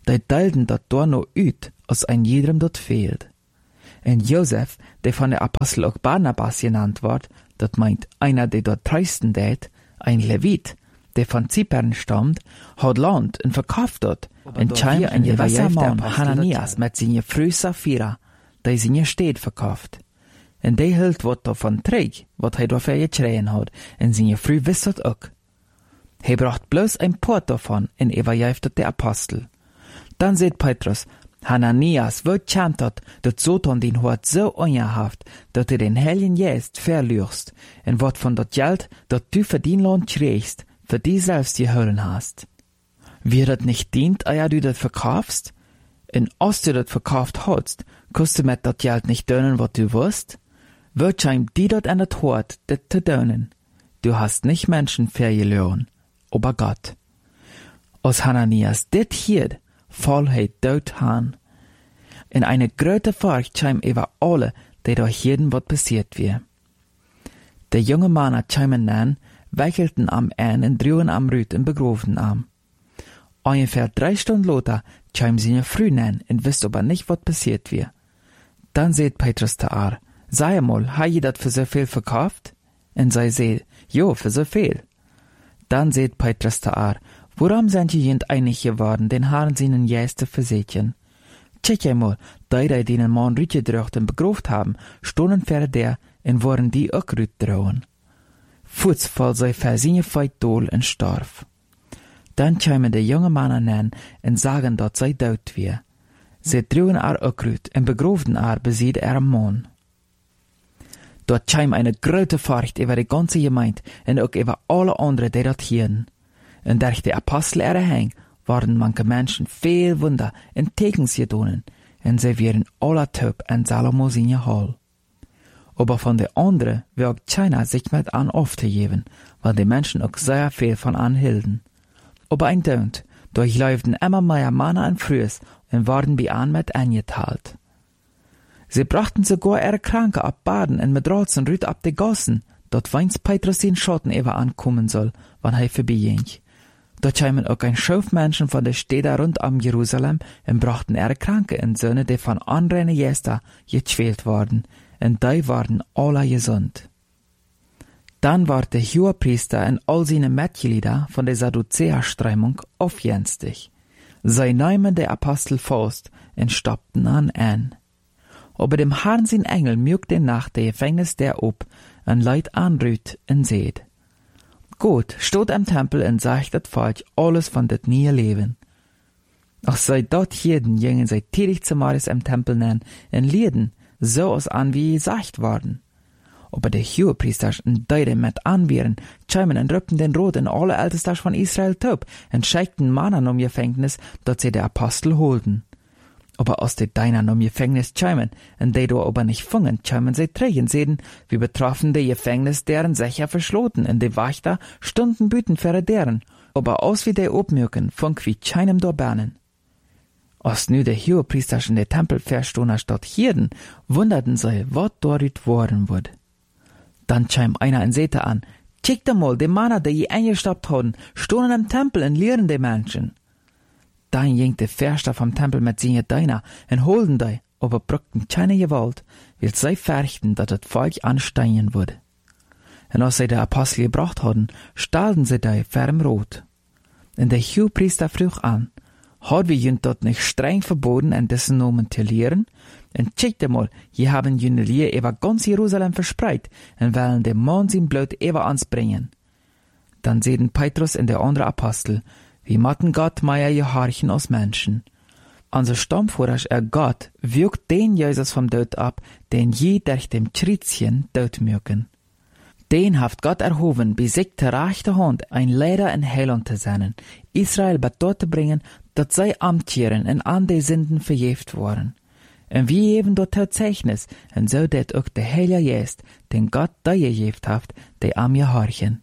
die deilden dat door no uit, als ein jedem dort fehlt. En Josef, der von der Apostel auch Barnabas genannt wird, dat meint einer, der dort treisten dät, ein Levit, der von Zypern stammt, hat Land und verkauft dort. En Chaim ein gewisser Mann, Hananias, mit seiner Frau Sapphira, der seine Städt verkauft. En der hielt wat davon träg, wat er dafür geschreien hat, en seine Frau wisst dat auch. Er bracht bloß ein Port davon, en überjäft der Apostel. Dann seht Petrus, Hananias, wo chant dat Satan den Hort so ungehaft, dat den Heiligen Geist verlierst, en wat von dat Geld, dat du für den Land kriegst, für die selbst geholen hast. Wie dat nicht dient, eia du dat verkaufst? En als du dat verkauft hast, kannst du mit dat Geld nicht dönen, wat du wirst? Wird scheim die dat an dat Hort, dat zu dönen? Du hast nicht Menschen verloren, aber Gott. Als Hananias dit hiert, Vollheit dort han. In eine große Furcht scheim über alle, die durch jeden wat passiert wir. Der junge Mann scheimen nan, wechelten am Ein und drüben am Rüt und begroven am. Ungefähr 3 Stunden later scheim sie früh nan und wisst aber nicht, wat passiert wir. Dann seht Petrus da sei mal, ha je dat für so viel verkauft? Und sei seht, jo, für so viel. Dann seht Petrus da worum sind je jent einig geworden, den Haaren seinen Jäste versetjen? Check einmal, die den Mann rütgedrückt und begroft haben, stonden vor der und waren die auch rüt drohen. Futzvoll sei versinne feit dol und starf. Dann kämen der junge Mann an und sagen, dat sei dort wir. Sie drohen auch rüt und begroften besied am Mann. Dort käm eine große Furcht über die ganze Gemeinde und auch über alle anderen, die dort hielten. Und durch die Apostel erhäng, waren manche Menschen viel Wunder und Tekens gedonen, und sie wären alle taub in Salomo seine Hall. Aber von den anderen wird keiner sich mit an aufzugeben, weil die Menschen auch sehr viel von anhielten. Aber ein Dönt, durchläuften immer mehr Männer und Frühes und waren bei an mit angeteilt. Sie brachten sogar ihre Kranke ab Baden und mit Rats und Rüt ab die Gassen, dort weins Petrus den Schotten über ankommen soll, wann er vorbeiging. Dort kämen auch ein Schauf Menschen von der Städte rund um Jerusalem und brachten ihre Kranke in Söhne, die von anderen Gästen gequält worden, und die waren alle gesund. Dann war der Hohepriester und all seine Mitglieder von der Sadduzäer-Strömung aufjenstig. Sie nahmen der Apostel fast und stoppten an. Aber dem Herrn sein Engel mögt den Nacht der Gefängnis der ob und Leid anrüht und seht. Gott steht am Tempel und sagt das Volk alles von das nie Leben. Auch sei dort jeden jingen sei tätig zum Mordes am Tempel nennen und lieden, so aus an wie gesagt worden. Aber der Hohepriester und die mit anwehren, schämen und rüppten den Rot in alle Ältesten von Israel taub und schickten Mannen Gefängnis, dort sie der Apostel holten. Aber aus den Deinern Gefängnis schämen, und die do aber nicht fungen, schämen sie trägen sehen, wie betroffen die Gefängnis deren sicher verschloten, und die Wächter stunden büten für deren, aber aus wie die obmücken, funk wie keinem do bernen. Als nu der Hohepriester in der Tempel verstohner statt hierden, wunderten sie, wat dort worden wird. Dann schäm einer in Sete an, checkt mal, die Männer, die je eingestoppt haben, stohnen am Tempel und lehren die Menschen. Dann ging der Förster vom Tempel mit seinen Diener und holten die, aber brückten keine Gewalt, weil sie fürchten, dass das Volk ansteigen würde. Und als sie die Apostel gebracht hatten, stahlten sie die ferm Rot. Und der Hohepriester frug an, hat wir jünt dort nicht streng verboten, an dessen Namen zu lehren? Und checkte mal, je haben jüne Lehr über ganz Jerusalem verspreit und wollen dem Mann sein Blut über ans bringen. Dann sehen Petrus und der andere Apostel, wie matten Gott meier gehorchen aus Menschen. Unser Stammführer, Gott, wirkt den Jesus vom Tod ab, den je durch dem Schrittchen Tod mögen. Den haft Gott erhoben, bis sich der rechte Hand ein Leder in Heiland zu sein, Israel bei dort zu bringen, dass sie amtieren und an die Sünden verjäft worden. Und wie eben dort Zeichnis, und so det auch der Heilige Geist, den Gott da gejäft haft, die am gehorchen.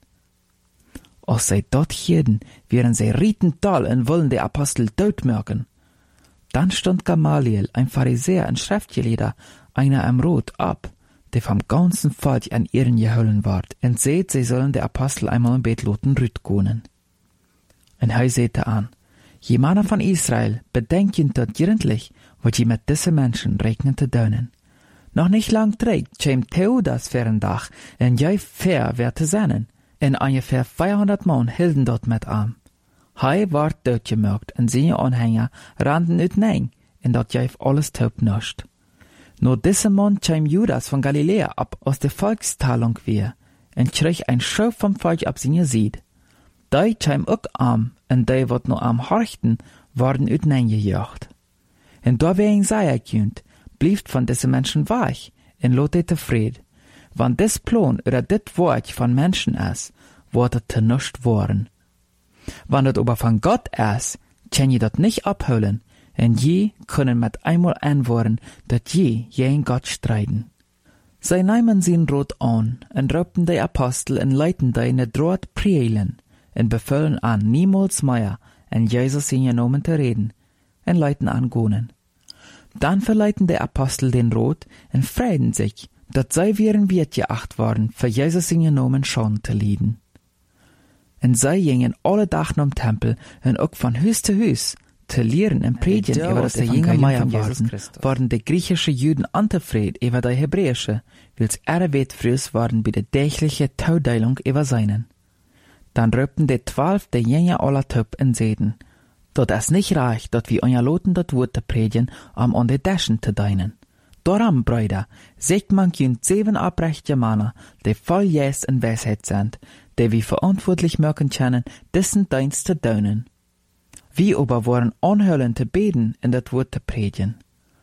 Als sie dort hielten, wären sie rietental und wollen die Apostel tot mögen. Dann stand Gamaliel, ein Pharisäer und Schriftgelehrter, einer am Rot ab, der vom ganzen Volk an ihren geholen ward, und seht, sie sollen die Apostel einmal im Bett loten rüt gonen. Und er sagte an, Je Mann van Israel, bedenken dat juridlich, wat je met deze mensen rekenen te doen. Nog niet lang terug kwam Theudas voor een dag en jij ver weer te zijn. En ongeveer 400 man hielden dat met aan. Hij werd doodgemaakt en zijn aanhanger randen uiteen en dat jij alles taub nascht. Nur deze man kwam Judas van Galilea ab aus der Volkstalung weer en kreeg een schouw vom Volk op zijn zied. Die kwam ook aan en die wat nu am horchten, worden uiteengejaagd. En daar weer een zei kunt, blijft van deze mensen weg en laat dit tevreden. Want dit plan oder dit woord van mensen is, wordt het te nichts worden. Wanneer het aber van God is, kan je dat niet abholen, en je kunnen met einmal antwoorden dat je gegen Gott strijden. Zij namen zijn rood aan en roepten de apostel en leiten die in het rood prielen en bevelden aan niemals meer en Jezus in je namen te reden en leiten aan gonen. Dan verleiten de apostel den rood en vreiden zich dat zij weer een weert geacht worden voor Jezus in je namen schon te lieden. En zij gingen alle dag naar tempel en ook van huis te huis te leren en predigen over de jonge Meier worden de Griechische Juden antevreden over de Hebräische, wils weet vrees waren bij de degelijke Taudeilung over seinen. Dan roepten de 12 de jonge aller top en zeiden, dat is niet reich, dat we onjaloten dat woord te predigen, om aan de Deschen te dienen. Daarom, Brüder, zegt man kun 7 oprechte mannen, die vol jes en wijsheid zijn, die we verantwoordelijk maken kunnen, dessen dienst te doen. Wie aber worden aanhouden te beden en dat woord te predigen.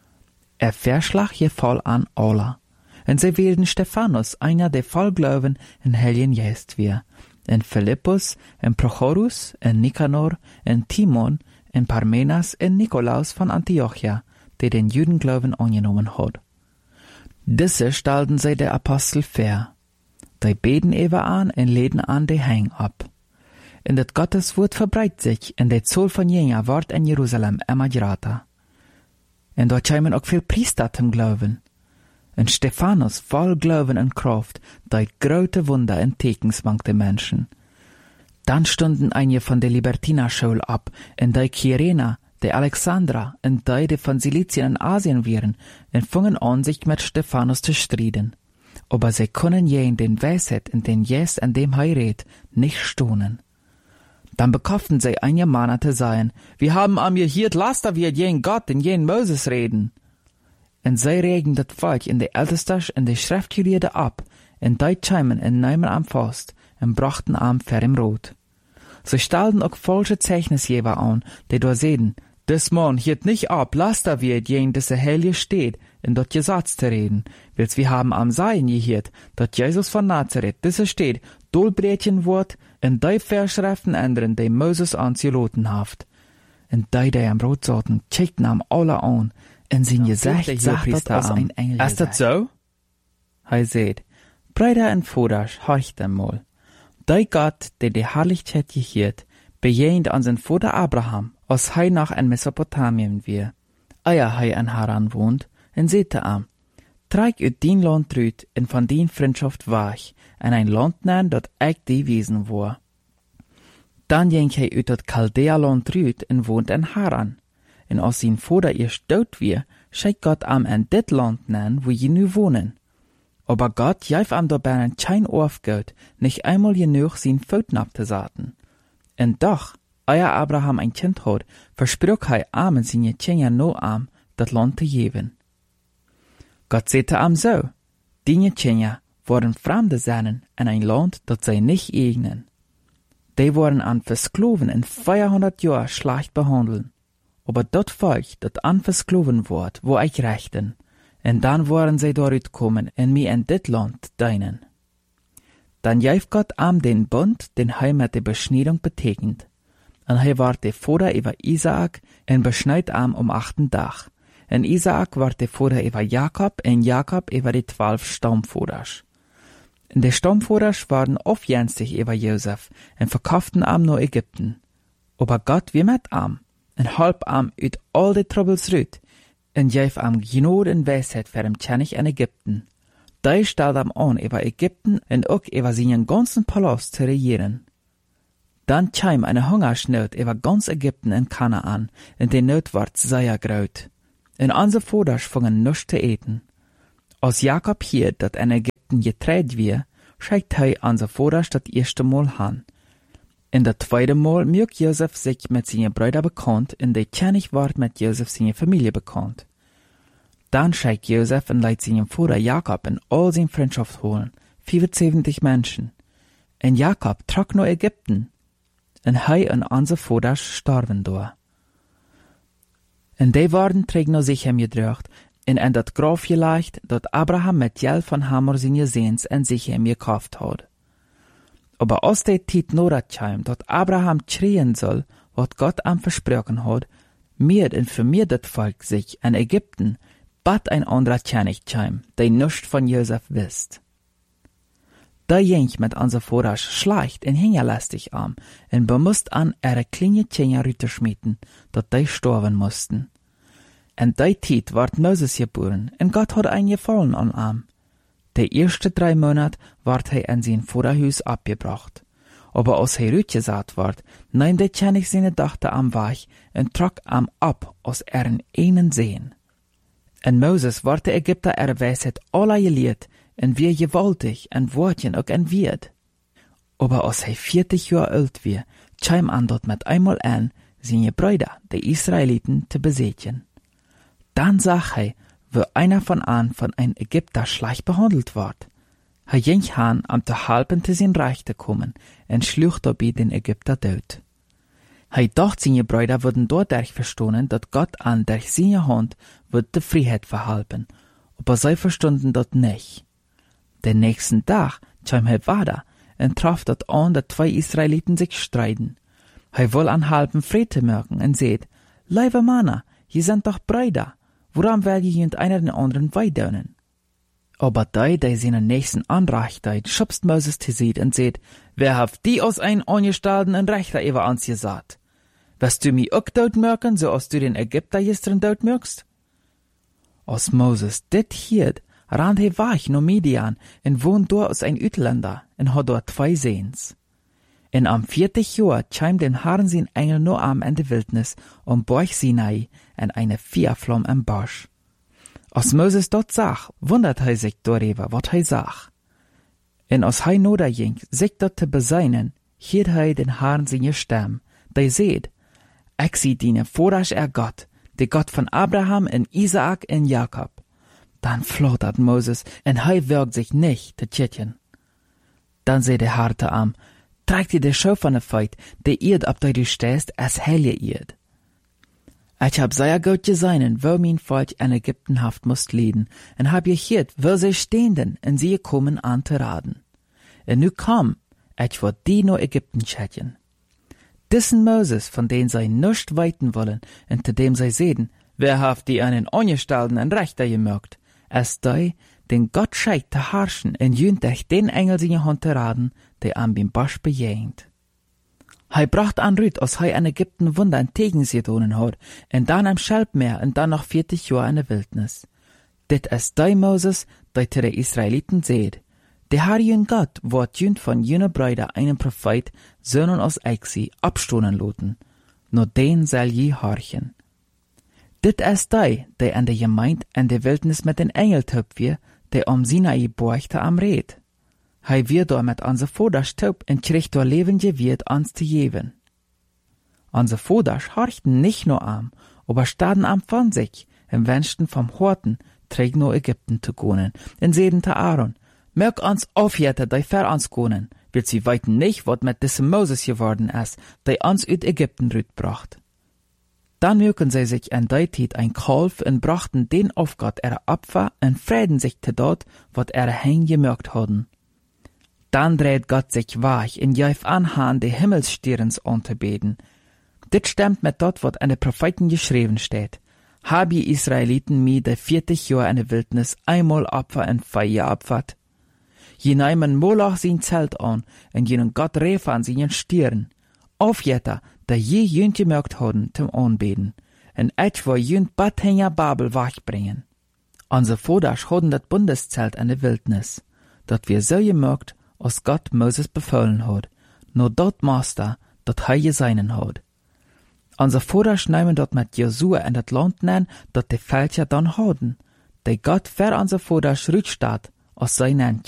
Verslag je vol aan alle. En zij werden Stephanus, einer der volgeloven en Heiligen Geist weer, en Philippus, en Prochorus, en Nicanor, en Timon, en Parmenas, en Nikolaus van Antiochia, die den Judenglauben angenomen had. Diese stelden zij de apostel ver. Die beden even aan en leden aan de hang ab. En dat Gottes woord verbreitet sich, en de Zoll van Jenger wordt in Jeruzalem immer größer. En dort kwamen ook veel priester zum Glauben. En Stephanus, voll Glauben en Kraft, deed grote Wunder en Tekens mang de Menschen. Dann stunden einige von der Libertinerschule ab, en die Kyrena, de Alexandra, en die von Silizien en Asien waren, en fingen an, sich mit Stephanus zu striden. Aber sie können je in den Weisheit und den Jes an dem Heirat nicht stohnen. Dann bekauften sie einige Männer zu sein, wir haben am gehiert, laster wir jen Gott und jen Moses reden. Und sie regen das Volk in de Ältestas und de Schriftgelehrte ab, und die chimen und nehmen am Fast, und brachten am fer im Rot. Sie stellten auch falsche Zeichnisgeber an, die da sehen, des Mann hiert nicht ab, laster wir jen diese Heilige steht, in dort Gesetz zu reden, wils wir haben am Seien gehiert, dat Jesus von Nazareth, diese steht, Dolbrätchen wort, en die Verschriften ändern, die Moses anzuloten haft. En die am Rot saßen, checkten am alle an, en sein Gesicht sagt das ein Engel. Ist das so? Hij seht, Brüder en Voders, horcht einmal. Die Gott, der die Herrlichkeit gehiert, bejehnt an sein Vater Abraham, als hij nach in Mesopotamien wir. Eier hij in Haran wohnt, en sehte am, trag uit dien Land rüt en van dien Freundschaft weg, en ein Land nein, dat ich die Wesen war. Dann ging hij uit dat Chaldea-Land rüt en wohnt in Haran. En als sein Vater erst dood wir, schickt Gott am in dit Land nein, wo je nu wohnen. Aber Gott gaf am dabei kein Aufgeld, nicht einmal genug sein Pfoten abzusaten. En doch, euer Abraham ein Kind hat, versprach hij am en seine Kinder no am, dat Land te geben. Gott sagte am so, die Kinder worden Fremde sein in ein Land, dat zij nicht eignen. Die worden an Verskloven in 400 Jahren schlecht behandelt. Aber dat Volk, dat an Verskloven wordt, wo ich rechten, en dan worden zij daaruit komen en mij in dit Land dienen. Dan gaf Gott am den Bund, den hij met de beschneidung betekent. En hij werd de vader über Isaak en beschneid am 8. Dag. En Isaak werd de vader über Jakob en Jakob über de 12 Stammvaders. En de Stammvaders waren afjenstig über Josef en verkauften am naar Ägypten. Aber Gott wie met am en halb am uit al de troubles ruit en gaf am Gnade en Weisheit für den König in Ägypten. Die stellte am an über Ägypten en ook über seinen ganzen Palast zu regieren. Dann kam eine Hungersnot über ganz Ägypten in Kanaan, in der Not ward sehr groß. Und unsere Vaters fingen nichts zu eten. Als Jakob hier, dat in Ägypten getreut wir, schickt unser Vaters das erste Mal an. In der zweite Mal mögt Josef sich mit seinen Brüdern bekannt, und der König ward mit Josef seine Familie bekannt. Dann schickt Josef und leitet seinen Vater Jakob in all seine Freundschaft holen, 75 Menschen. Und Jakob trok nach Ägypten, und und unser Vater starben da. Und die waren träg nach sich gedrückt, und in dat Graf gelegt, dat Abraham mit Geld von Hamor seine Sehns in sich gekauft hat. Aber aus der Zeit noch dat kam, dat Abraham schreien soll, wat Gott am versprochen hat, mir und für mir dat Volk sich in Ägypten, bat ein anderer König kam, der nichts von Josef wisst. Da jink mit unser Vater schleicht und hingerlästig am, und bemusst an ihre kleine Kinder rüterschmieden, dat die sterben mussten. In der Zeit ward Moses geboren, und Gott hat ein Gefallen an ihm. Die ersten 3 Monate ward in sein Vaterhaus abgebracht. Aber als rütgesat ward, nahm der König seine Tochter am Weg und trok am ab aus ihren einen Sehen. Und Moses ward der Ägypter Weisheit aller gelehrt, und wie gewaltig, und Wortchen auch en Wirt. Aber als 40 Jahre alt war, kam an dort mit einmal an, seine Brüder, die Israeliten, zu besiegen. Dann sah wie einer von ein Ägypter schlecht behandelt ward. Ging han am zu halben zu sein Reich zu kommen, und schlug dabei den Ägypter tot. Dacht seine Brüder würden dadurch verstehen, dass Gott an durch seine Hand wird die Freiheit verhalten, aber sie verstunden das nicht. Den nächsten Tag kam weiter und traf dort an, dass 2 Israeliten sich streiten. Woll an halben Friede merken und seht, liebe Männer, ihr sind doch Brüder, woran will ihr einer den anderen weidönen? Aber die seinen nächsten anreicht, schubst Moses zu sieht und seht, wer haft die aus ein Angestalten und Rechter über uns gesagt? Wirst du mich auch dort merken, so als du den Ägypter gestern dort merkst? Als Moses dit hielt, rannt weg no Midian und wohnt dort als ein Utländer und hat dort 2 Sehns. Und am 40. Jahr kam den Herrn sein Engel Noam in die Wildnis und borg Sinai in eine Feuerflamme im Busch. Als Moses dort sah, wundert sich darüber, was sah. Und als noder ging, sich dort zu beseinen, hielt den Herrn seine Stimme, der seht, ich sie dienen vorrasch Gott, der Gott von Abraham und Isaak und Jakob. Dann flattert Moses, und wirkt sich nicht zu tschitchen. Dann seht der Herr am, trägt dir die Schau von der Feit, der Erd, ab der du stehst, als helle Erd. Ich hab sehr gut gesehen, wo mein Volk in Ägyptenhaft musst leiden, und hab gehört, wo sie stehenden, und sie kommen an zu raten. Und nu komm, ich will die no Ägypten schätzen. Diesen Moses, von dem sie nicht weiten wollen, und zu dem sie sehen, wer haft die einen Angestellten und Rechter gemerkt, als die, den Gott scheidt zu herrschen, und jünt durch den Engel seine Hand zu raten, der am beim Bosch bejähnt. Bracht an Rüt, als in Ägypten Wunder entgegen sie getan hat, und dann am Schelbmeer, und dann noch 40 Jahre in der Wildnis. Dit ist der Moses, der zu den Israeliten seht. Der Herr jün Gott, wird jünt von jüner Brüder einen Prophet, Söhnen aus Exi, abstoßen loten. Nur den soll je horchen. Dit ist der an der Gemeinde in der Wildnis mit den Engel töp wir, der Sinai borgte am Red. Wir da mit unser Voders taub und kriegt da lebende Wirt ans zu geben. Unser Voders horchten nicht nur am, aber staden am von sich, im wünschten vom Horten, träg nur Ägypten zu gehen, und sehen zu Aaron, mög uns aufjäten, die ver uns gehen, wird sie weiten nicht, wat mit diesem Moses geworden ist, der uns ut Ägypten rütbracht. Dann mögen sie sich in der Zeit ein Kalf und brachten den auf Gott ihre Opfer und frieden sich zu dort, wat ihre Hänge gemerkt hatten. Dann dreht Gott sich weich und jäuf anhand die Himmelsstirns anzubeten. Dit stimmt mit dort, wat in den Propheten geschrieben steht. Hab ihr Israeliten mir de 40 Jahre in der Wildnis einmal Opfer und Feier opfert. Je neimen Moloch sein Zelt an und jenen Gott rief an seinen Stirn. Aufjetter, der je jünt gemerkt haben zum Anbeten. Und ich will jünt Badhänger Babel wegbringen. Unser Voders hatten das Bundeszelt in der Wildnis. Dat wir so gemerkt, als Gott Moses befohlen hat. Nur dort Master, dat hei seinen hat. Unser Vater schneimen dort mit Josua in dat Land nein, dat de Völker dann haden. De Gott für unser Vater schrüt staat, als sein